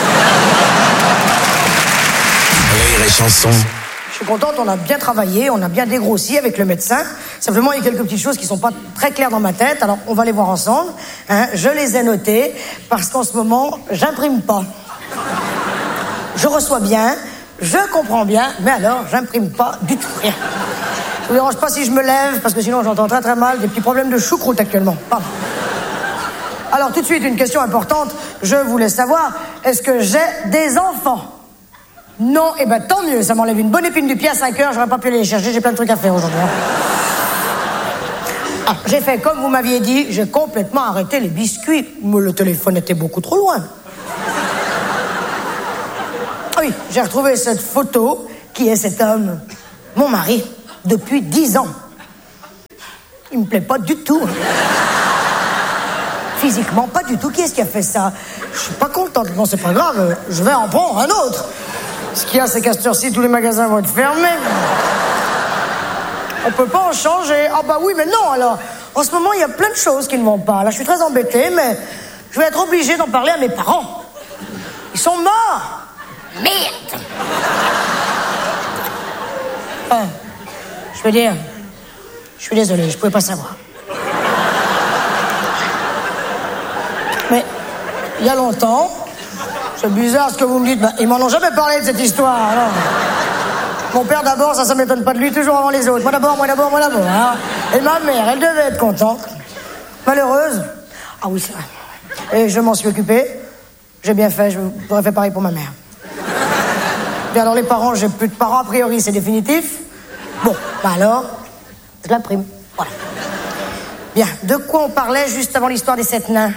E: et chanson.
L: Je suis contente, on a bien travaillé, on a bien dégrossi avec le médecin. Simplement, il y a quelques petites choses qui sont pas très claires dans ma tête. Alors, on va les voir ensemble. Hein, je les ai notées parce qu'en ce moment, j'imprime pas. Je reçois bien, je comprends bien, mais alors, j'imprime pas du tout rien. Ça vous dérange pas si je me lève, parce que sinon, j'entends très très mal. Des petits problèmes de choucroute actuellement. Pardon. Alors, tout de suite, une question importante. Je voulais savoir, est-ce que j'ai des enfants? Non, eh ben tant mieux, ça m'enlève une bonne épine du pied à 5 heures, j'aurais pas pu aller les chercher, j'ai plein de trucs à faire aujourd'hui. Ah, j'ai fait comme vous m'aviez dit, j'ai complètement arrêté les biscuits, mais le téléphone était beaucoup trop loin. Oui, j'ai retrouvé cette photo Qui est cet homme? Mon mari, depuis 10 ans. Il me plaît pas du tout. Physiquement, pas du tout. Qui est-ce qui a fait ça? Je suis pas contente. Bon, c'est pas grave, je vais en prendre un autre. Ce qu'il y a, c'est qu'à cette heure-ci, tous les magasins vont être fermés. On peut pas en changer. Ah bah oui, mais non, alors. En ce moment, il y a plein de choses qui ne vont pas. Là, je suis très embêtée, mais je vais être obligée d'en parler à mes parents. Ils sont morts. Merde. Je veux dire, je suis désolé, je pouvais pas savoir. Mais, il y a longtemps, c'est bizarre ce que vous me dites, ils m'en ont jamais parlé de cette histoire, alors. Mon père d'abord, ça m'étonne pas de lui, toujours avant les autres. Moi d'abord. Hein. Et ma mère, elle devait être contente. Malheureuse. Ah oui, c'est vrai. Et je m'en suis occupé. J'ai bien fait, j'aurais fait pareil pour ma mère. Bien alors les parents, j'ai plus de parents, a priori c'est définitif. Bon, bah alors, je la prime. Voilà. Bien, de quoi on parlait juste avant l'histoire des 7 nains?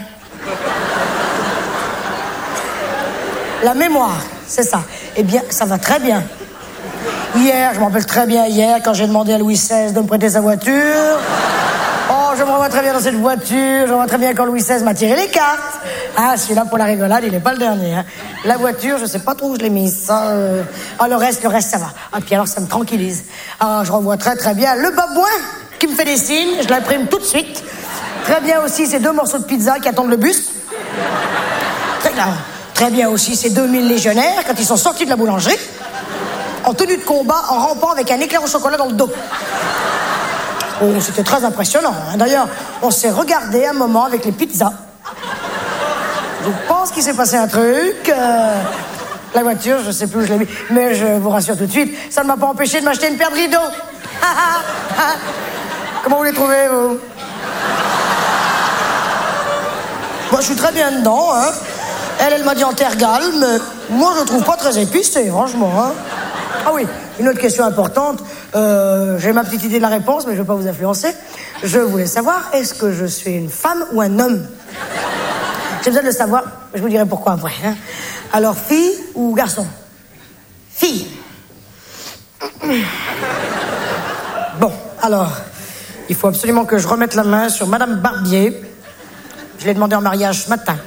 L: La mémoire, c'est ça. Eh bien, ça va très bien. Hier, je me rappelle très bien hier, quand j'ai demandé à Louis XVI de me prêter sa voiture. Oh, je me revois très bien dans cette voiture. Je me revois très bien quand Louis XVI m'a tiré les cartes. Ah, celui-là, pour la rigolade, il n'est pas le dernier. Hein. La voiture, je sais pas trop où je l'ai mise. Ça, Ah, le reste, ça va. Ah, puis alors, ça me tranquillise. Ah, je revois très très bien le babouin qui me fait des signes. Je l'imprime tout de suite. Très bien aussi ces 2 morceaux de pizza qui attendent le bus. Très bien aussi ces 2000 légionnaires quand ils sont sortis de la boulangerie. En tenue de combat, en rampant avec un éclair au chocolat dans le dos. Oh, c'était très impressionnant. Hein. D'ailleurs, on s'est regardé un moment avec les pizzas. Je pense qu'il s'est passé un truc. La voiture, je sais plus où je l'ai mis. Mais je vous rassure tout de suite, ça ne m'a pas empêché de m'acheter une paire de rideaux. Comment vous les trouvez, vous? Moi, je suis très bien dedans. Hein. Elle m'a dit en terre galbe, mais moi, je le trouve pas très épicé, franchement. Hein. Ah oui, une autre question importante. J'ai ma petite idée de la réponse, mais je ne vais pas vous influencer. Je voulais savoir, est-ce que je suis une femme ou un homme? J'ai besoin de le savoir, je vous dirai pourquoi après. Hein. Alors, fille ou garçon? Fille. Bon, alors, il faut absolument que je remette la main sur Madame Barbier. Je l'ai demandé en mariage ce matin.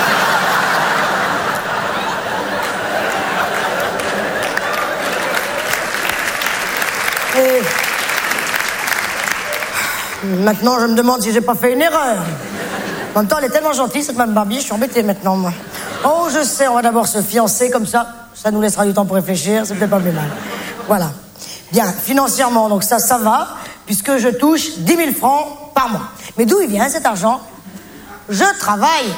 L: Et maintenant, je me demande si j'ai pas fait une erreur. En même temps, elle est tellement gentille, cette Mme Barbier, je suis embêtée maintenant, moi. Oh, je sais, on va d'abord se fiancer, comme ça nous laissera du temps pour réfléchir, c'est peut-être pas plus mal. Voilà. Bien, financièrement, donc ça va, puisque je touche 10 000 francs par mois. Mais d'où il vient, cet argent? Je travaille.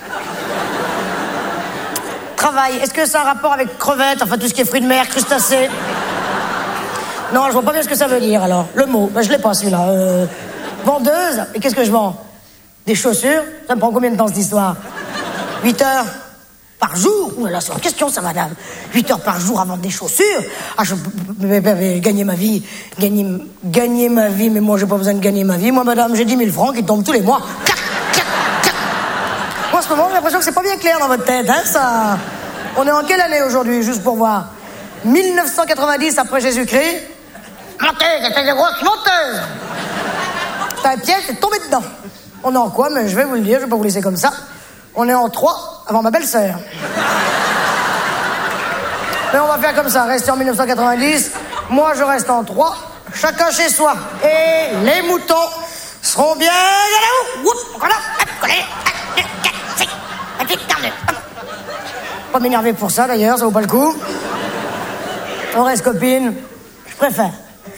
L: Travail, est-ce que ça a un rapport avec crevettes, enfin tout ce qui est fruits de mer, crustacés? Non, je vois pas bien ce que ça veut dire, alors. Le mot, ben, je l'ai pas, celui-là. Vendeuse, et qu'est-ce que je vends? Des chaussures? Ça me prend combien de temps, cette histoire? 8 heures par jour? Ouh là là, c'est une question, ça, madame. 8 heures par jour à vendre des chaussures? Ah, je vais gagner ma vie. Gagner ma vie, mais moi, j'ai pas besoin de gagner ma vie. Moi, madame, j'ai 10 000 francs qui tombent tous les mois. Clac, clac, clac. Moi, en ce moment, j'ai l'impression que c'est pas bien clair dans votre tête, hein, ça. On est en quelle année aujourd'hui, juste pour voir? 1990 après Jésus-Christ. Menteuse, c'est une grosse menteuse. Ta pièce est tombée dedans. On est en quoi? Mais je vais vous le dire, je vais pas vous laisser comme ça. On est en 3 avant ma belle-sœur. Mais on va faire comme ça, rester en 1990. Moi, je reste en 3, chacun chez soi. Et les moutons seront bien pas m'énerver pour ça, d'ailleurs, ça vaut pas le coup. On reste copines, je préfère.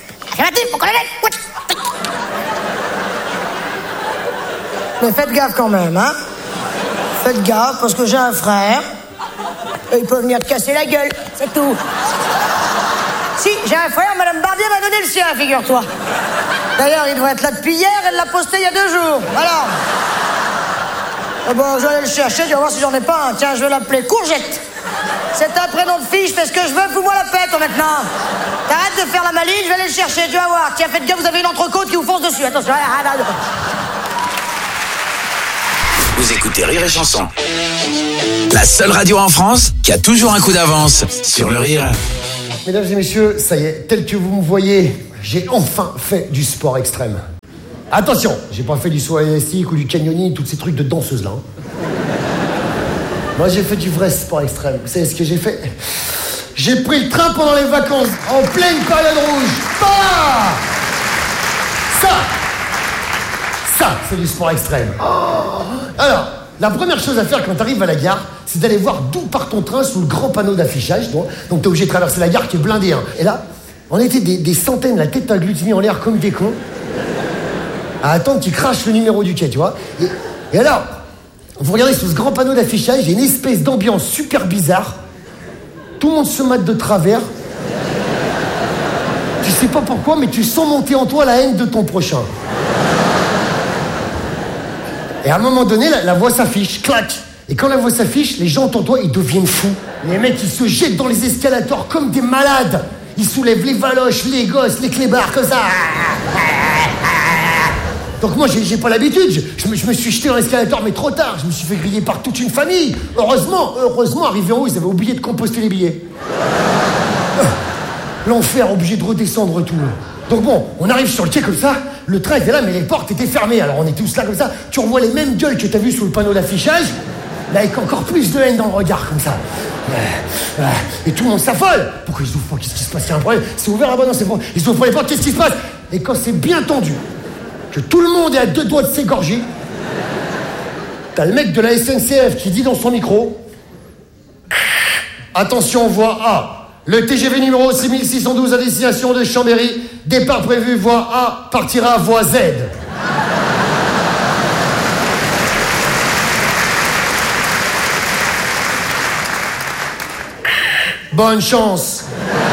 L: Mais faites gaffe quand même, hein. Faites gaffe, parce que j'ai un frère, et il peut venir te casser la gueule, c'est tout. Si, j'ai un frère, Madame Barbier m'a donné le sien, figure-toi. D'ailleurs, il devrait être là depuis hier, elle l'a posté il y a 2 jours. Alors. Bon, je vais aller le chercher, je vais voir si j'en ai pas un. Tiens, je vais l'appeler Courgette. C'est un prénom de fille, je fais ce que je veux, fous-moi la pète maintenant. T'arrêtes de faire la maline, je vais aller le chercher, tu vas voir. Tiens, faites gaffe, vous avez une entrecôte qui vous fonce dessus, attention.
E: Vous écoutez Rire et Chanson. La seule radio en France qui a toujours un coup d'avance sur le rire.
M: Mesdames et messieurs, ça y est, tel que vous me voyez, j'ai enfin fait du sport extrême. Attention, j'ai pas fait du saut élastique ou du canyoning, tous ces trucs de danseuse là. Moi j'ai fait du vrai sport extrême. Vous savez ce que j'ai fait? J'ai pris le train pendant les vacances, en pleine période rouge. Bah ça, c'est du sport extrême. Alors, la première chose à faire quand tu arrives à la gare, c'est d'aller voir d'où part ton train sous le grand panneau d'affichage. Donc t'es obligé de traverser la gare qui est blindée. Hein. Et là, on était des centaines, la tête agglutinée en l'air comme des cons, à attendre qu'ils crachent le numéro du quai, tu vois. Et alors, vous regardez sous ce grand panneau d'affichage, il y a une espèce d'ambiance super bizarre. Tout le monde se mate de travers. Tu sais pas pourquoi, mais tu sens monter en toi la haine de ton prochain. Et à un moment donné, la voix s'affiche, clac. Et quand la voix s'affiche, les gens autour de toi, ils deviennent fous. Les mecs, ils se jettent dans les escalators comme des malades. Ils soulèvent les valoches, les gosses, les clébards, comme ça. Donc moi, j'ai pas l'habitude. Je me suis jeté dans l'escalator, mais trop tard. Je me suis fait griller par toute une famille. Heureusement, arrivé en haut, ils avaient oublié de composter les billets. L'enfer, obligé de redescendre tout. Donc bon, on arrive sur le quai comme ça. Le train était là, mais les portes étaient fermées. Alors on est tous là comme ça. Tu revois les mêmes gueules que t'as vues sous le panneau d'affichage, mais avec encore plus de haine dans le regard, comme ça. Et tout le monde s'affole. Pourquoi ils ouvrent pas? Qu'est-ce qui se passe? Il y a un problème. C'est ouvert là-bas, non, c'est bon. Ils ouvrent pas les portes, qu'est-ce qui se passe? Et quand c'est bien tendu, que tout le monde est à 2 doigts de s'égorger, t'as le mec de la SNCF qui dit dans son micro: attention, voie A. Le TGV numéro 6612 à destination de Chambéry, départ prévu voie A, partira voie Z. Bonne chance.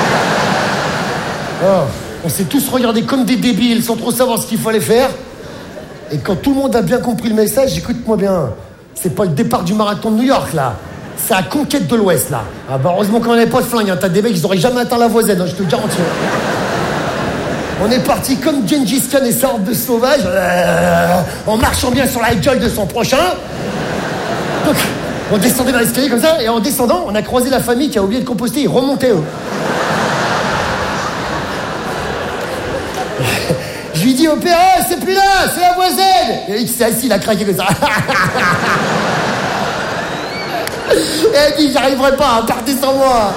M: Oh, on s'est tous regardés comme des débiles sans trop savoir ce qu'il fallait faire. Et quand tout le monde a bien compris le message, écoute-moi bien, c'est pas le départ du marathon de New York là. C'est la conquête de l'Ouest, là. Ah bah heureusement qu'on n'avait pas de flingue, hein. T'as des mecs, ils auraient jamais atteint la voie Z, hein, je te le garantis. On est parti comme Gengis Khan et sa horde de sauvages, en marchant bien sur la gueule de son prochain. Donc, on descendait dans l'escalier comme ça, et en descendant, on a croisé la famille qui a oublié de composter, ils remontaient, eux. Je lui dis au père: oh, c'est plus là, c'est la voie Z. Et il s'est assis, il a craqué comme ça. Et elle dit: j'arriverai pas, partez sans moi.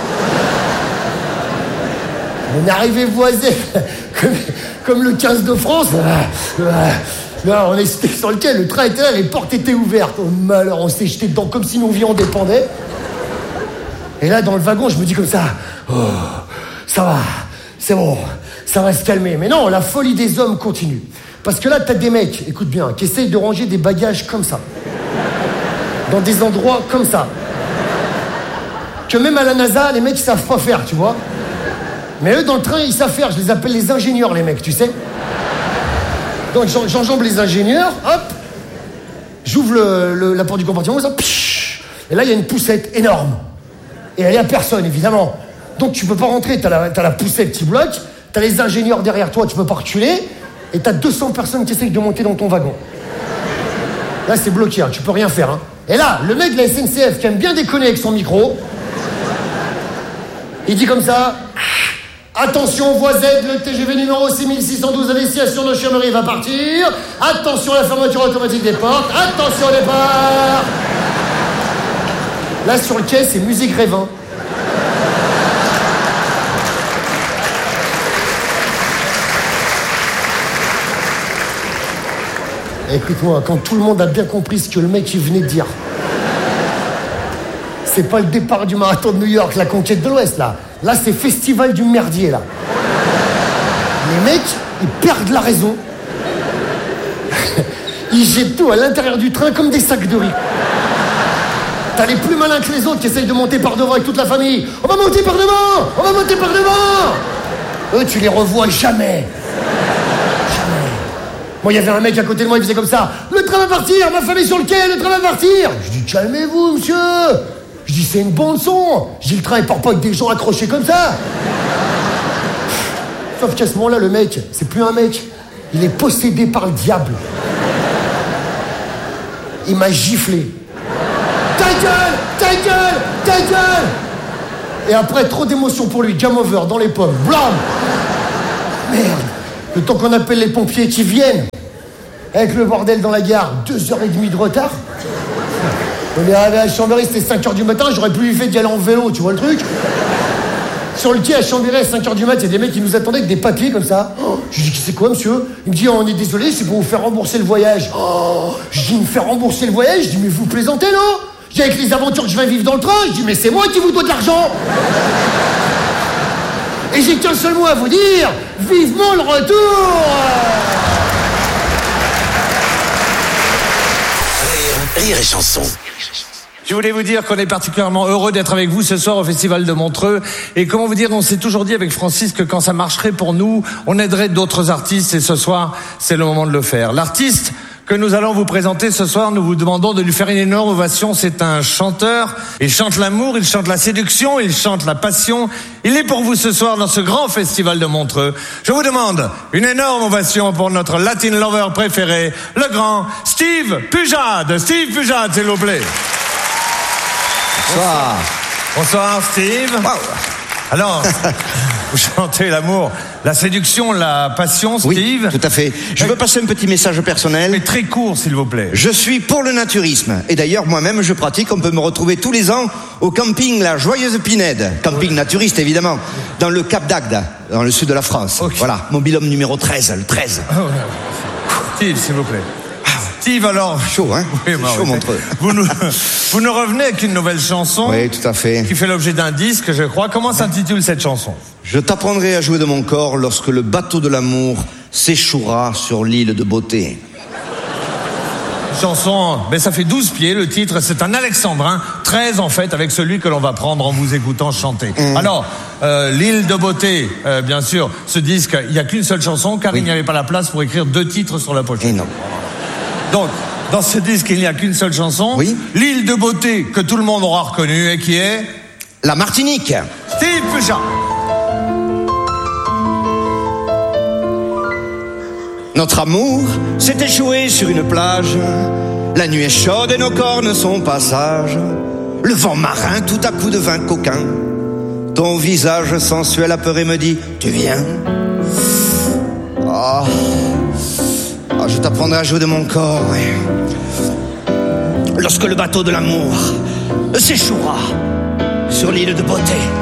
M: On est arrivé voisé comme le 15 de France. Là, on est sur le quai, le train était là, les portes étaient ouvertes. Oh malheur, on s'est jeté dedans comme si nos vies en dépendaient. Et là, dans le wagon, je me dis comme ça: oh, ça va, c'est bon, ça va se calmer. Mais non, la folie des hommes continue. Parce que là, t'as des mecs, écoute bien, qui essayent de ranger des bagages comme ça. Dans des endroits comme ça. Que même à la NASA, les mecs, ils savent pas faire, tu vois. Mais eux, dans le train, ils savent faire. Je les appelle les ingénieurs, les mecs, tu sais. Donc, j'enjambe les ingénieurs, hop. J'ouvre la porte du compartiment, ça, psh, et là, il y a une poussette énorme. Et il y a personne, évidemment. Donc, tu peux pas rentrer. T'as la poussette qui bloque. T'as les ingénieurs derrière toi, tu peux pas reculer. Et t'as 200 personnes qui essayent de monter dans ton wagon. Là, c'est bloqué, hein, tu peux rien faire, hein. Et là, le mec de la SNCF qui aime bien déconner avec son micro, il dit comme ça: attention, voie Z, le TGV numéro 6612 à destination de Chambéry va partir. Attention à la fermeture automatique des portes. Attention au départ. Là, sur le quai, c'est musique Grévin. Écoute-moi, quand tout le monde a bien compris ce que le mec il venait de dire, c'est pas le départ du marathon de New York, la conquête de l'Ouest, là. Là, c'est festival du merdier, là. Les mecs, ils perdent la raison. Ils jettent tout à l'intérieur du train comme des sacs de riz. T'as les plus malins que les autres qui essayent de monter par devant avec toute la famille. On va monter par devant! On va monter par devant! Eux, tu les revois jamais. Moi, il y avait un mec à côté de moi, il faisait comme ça: le train va partir, ma famille sur le quai, le train va partir. Je dis: calmez-vous, monsieur. Je dis: c'est une bande son. Je dis: le train, il part pas avec des gens accrochés comme ça. Sauf qu'à ce moment-là, le mec, c'est plus un mec. Il est possédé par le diable. Il m'a giflé. Ta gueule! Ta gueule! Ta gueule! Et après, trop d'émotion pour lui. Game over, dans les pommes. Blam! Merde. Le temps qu'on appelle les pompiers qui viennent. Avec le bordel dans la gare, 2h30 de retard. On est arrivé à Chambéry, c'était 5h du matin, j'aurais plus fait d'y aller en vélo, tu vois le truc? Sur le quai à Chambéry, à 5h du mat, il y a des mecs qui nous attendaient avec des papiers comme ça. Je lui dis, c'est quoi, monsieur? Il me dit, on est désolé, c'est pour vous faire rembourser le voyage. Je dis, me faire rembourser le voyage? Je dis, mais vous plaisantez, non? Je dis, avec les aventures que je vais vivre dans le train, je dis, mais c'est moi qui vous dois de l'argent. Et j'ai qu'un seul mot à vous dire, vivement le retour.
E: Rire et chanson.
N: Je voulais vous dire qu'on est particulièrement heureux d'être avec vous ce soir au Festival de Montreux. Et comment vous dire, on s'est toujours dit avec Francis que quand ça marcherait pour nous, on aiderait d'autres artistes. Et ce soir, c'est le moment de le faire. L'artiste que nous allons vous présenter ce soir, nous vous demandons de lui faire une énorme ovation. C'est un chanteur. Il chante l'amour, il chante la séduction, il chante la passion. Il est pour vous ce soir dans ce grand Festival de Montreux. Je vous demande une énorme ovation pour notre Latin lover préféré, le grand Steve Pujade. Steve Pujade, s'il vous plaît.
F: Bonsoir.
N: Bonsoir, Steve.
F: Wow.
N: Alors, vous chantez l'amour, la séduction, la passion, Steve.
O: Oui, tout à fait. Je veux passer un petit message personnel.
N: Mais très court, s'il vous plaît.
O: Je suis pour le naturisme. Et d'ailleurs, moi-même, je pratique. On peut me retrouver tous les ans au camping La Joyeuse Pinède. Camping naturiste, évidemment. Dans le Cap d'Agde, dans le sud de la France. Okay. Voilà, mobil-homme numéro 13, le 13.
N: Steve, s'il vous plaît. Steve, alors...
O: Chaud, hein?
N: Oui,
O: chaud, Montreux.
N: Vous nous revenez avec une nouvelle chanson.
O: Oui, tout à fait.
N: Qui fait l'objet d'un disque, je crois. Comment s'intitule cette chanson?
O: Je t'apprendrai à jouer de mon corps lorsque le bateau de l'amour s'échouera sur l'île de beauté.
N: Chanson, ben ça fait 12 pieds, le titre, c'est un alexandrin, 13 en fait, avec celui que l'on va prendre en vous écoutant chanter. Alors, l'île de beauté, bien sûr, ce disque, il n'y a qu'une seule chanson, car il n'y avait pas la place pour écrire 2 titres sur la pochette.
O: Et non.
N: Donc, dans ce disque, il n'y a qu'une seule chanson.
O: Oui.
N: L'île de beauté que tout le monde aura reconnue et qui est...
O: La Martinique.
N: Steve Pujade.
O: Notre amour s'est échoué sur une plage. La nuit est chaude et nos cornes sont passage. Le vent marin tout à coup devint coquin. Ton visage sensuel apeuré me dit, tu viens? Oh. Oh, je t'apprendrai à jouer de mon corps, oui. Lorsque le bateau de l'amour s'échouera sur l'île de beauté.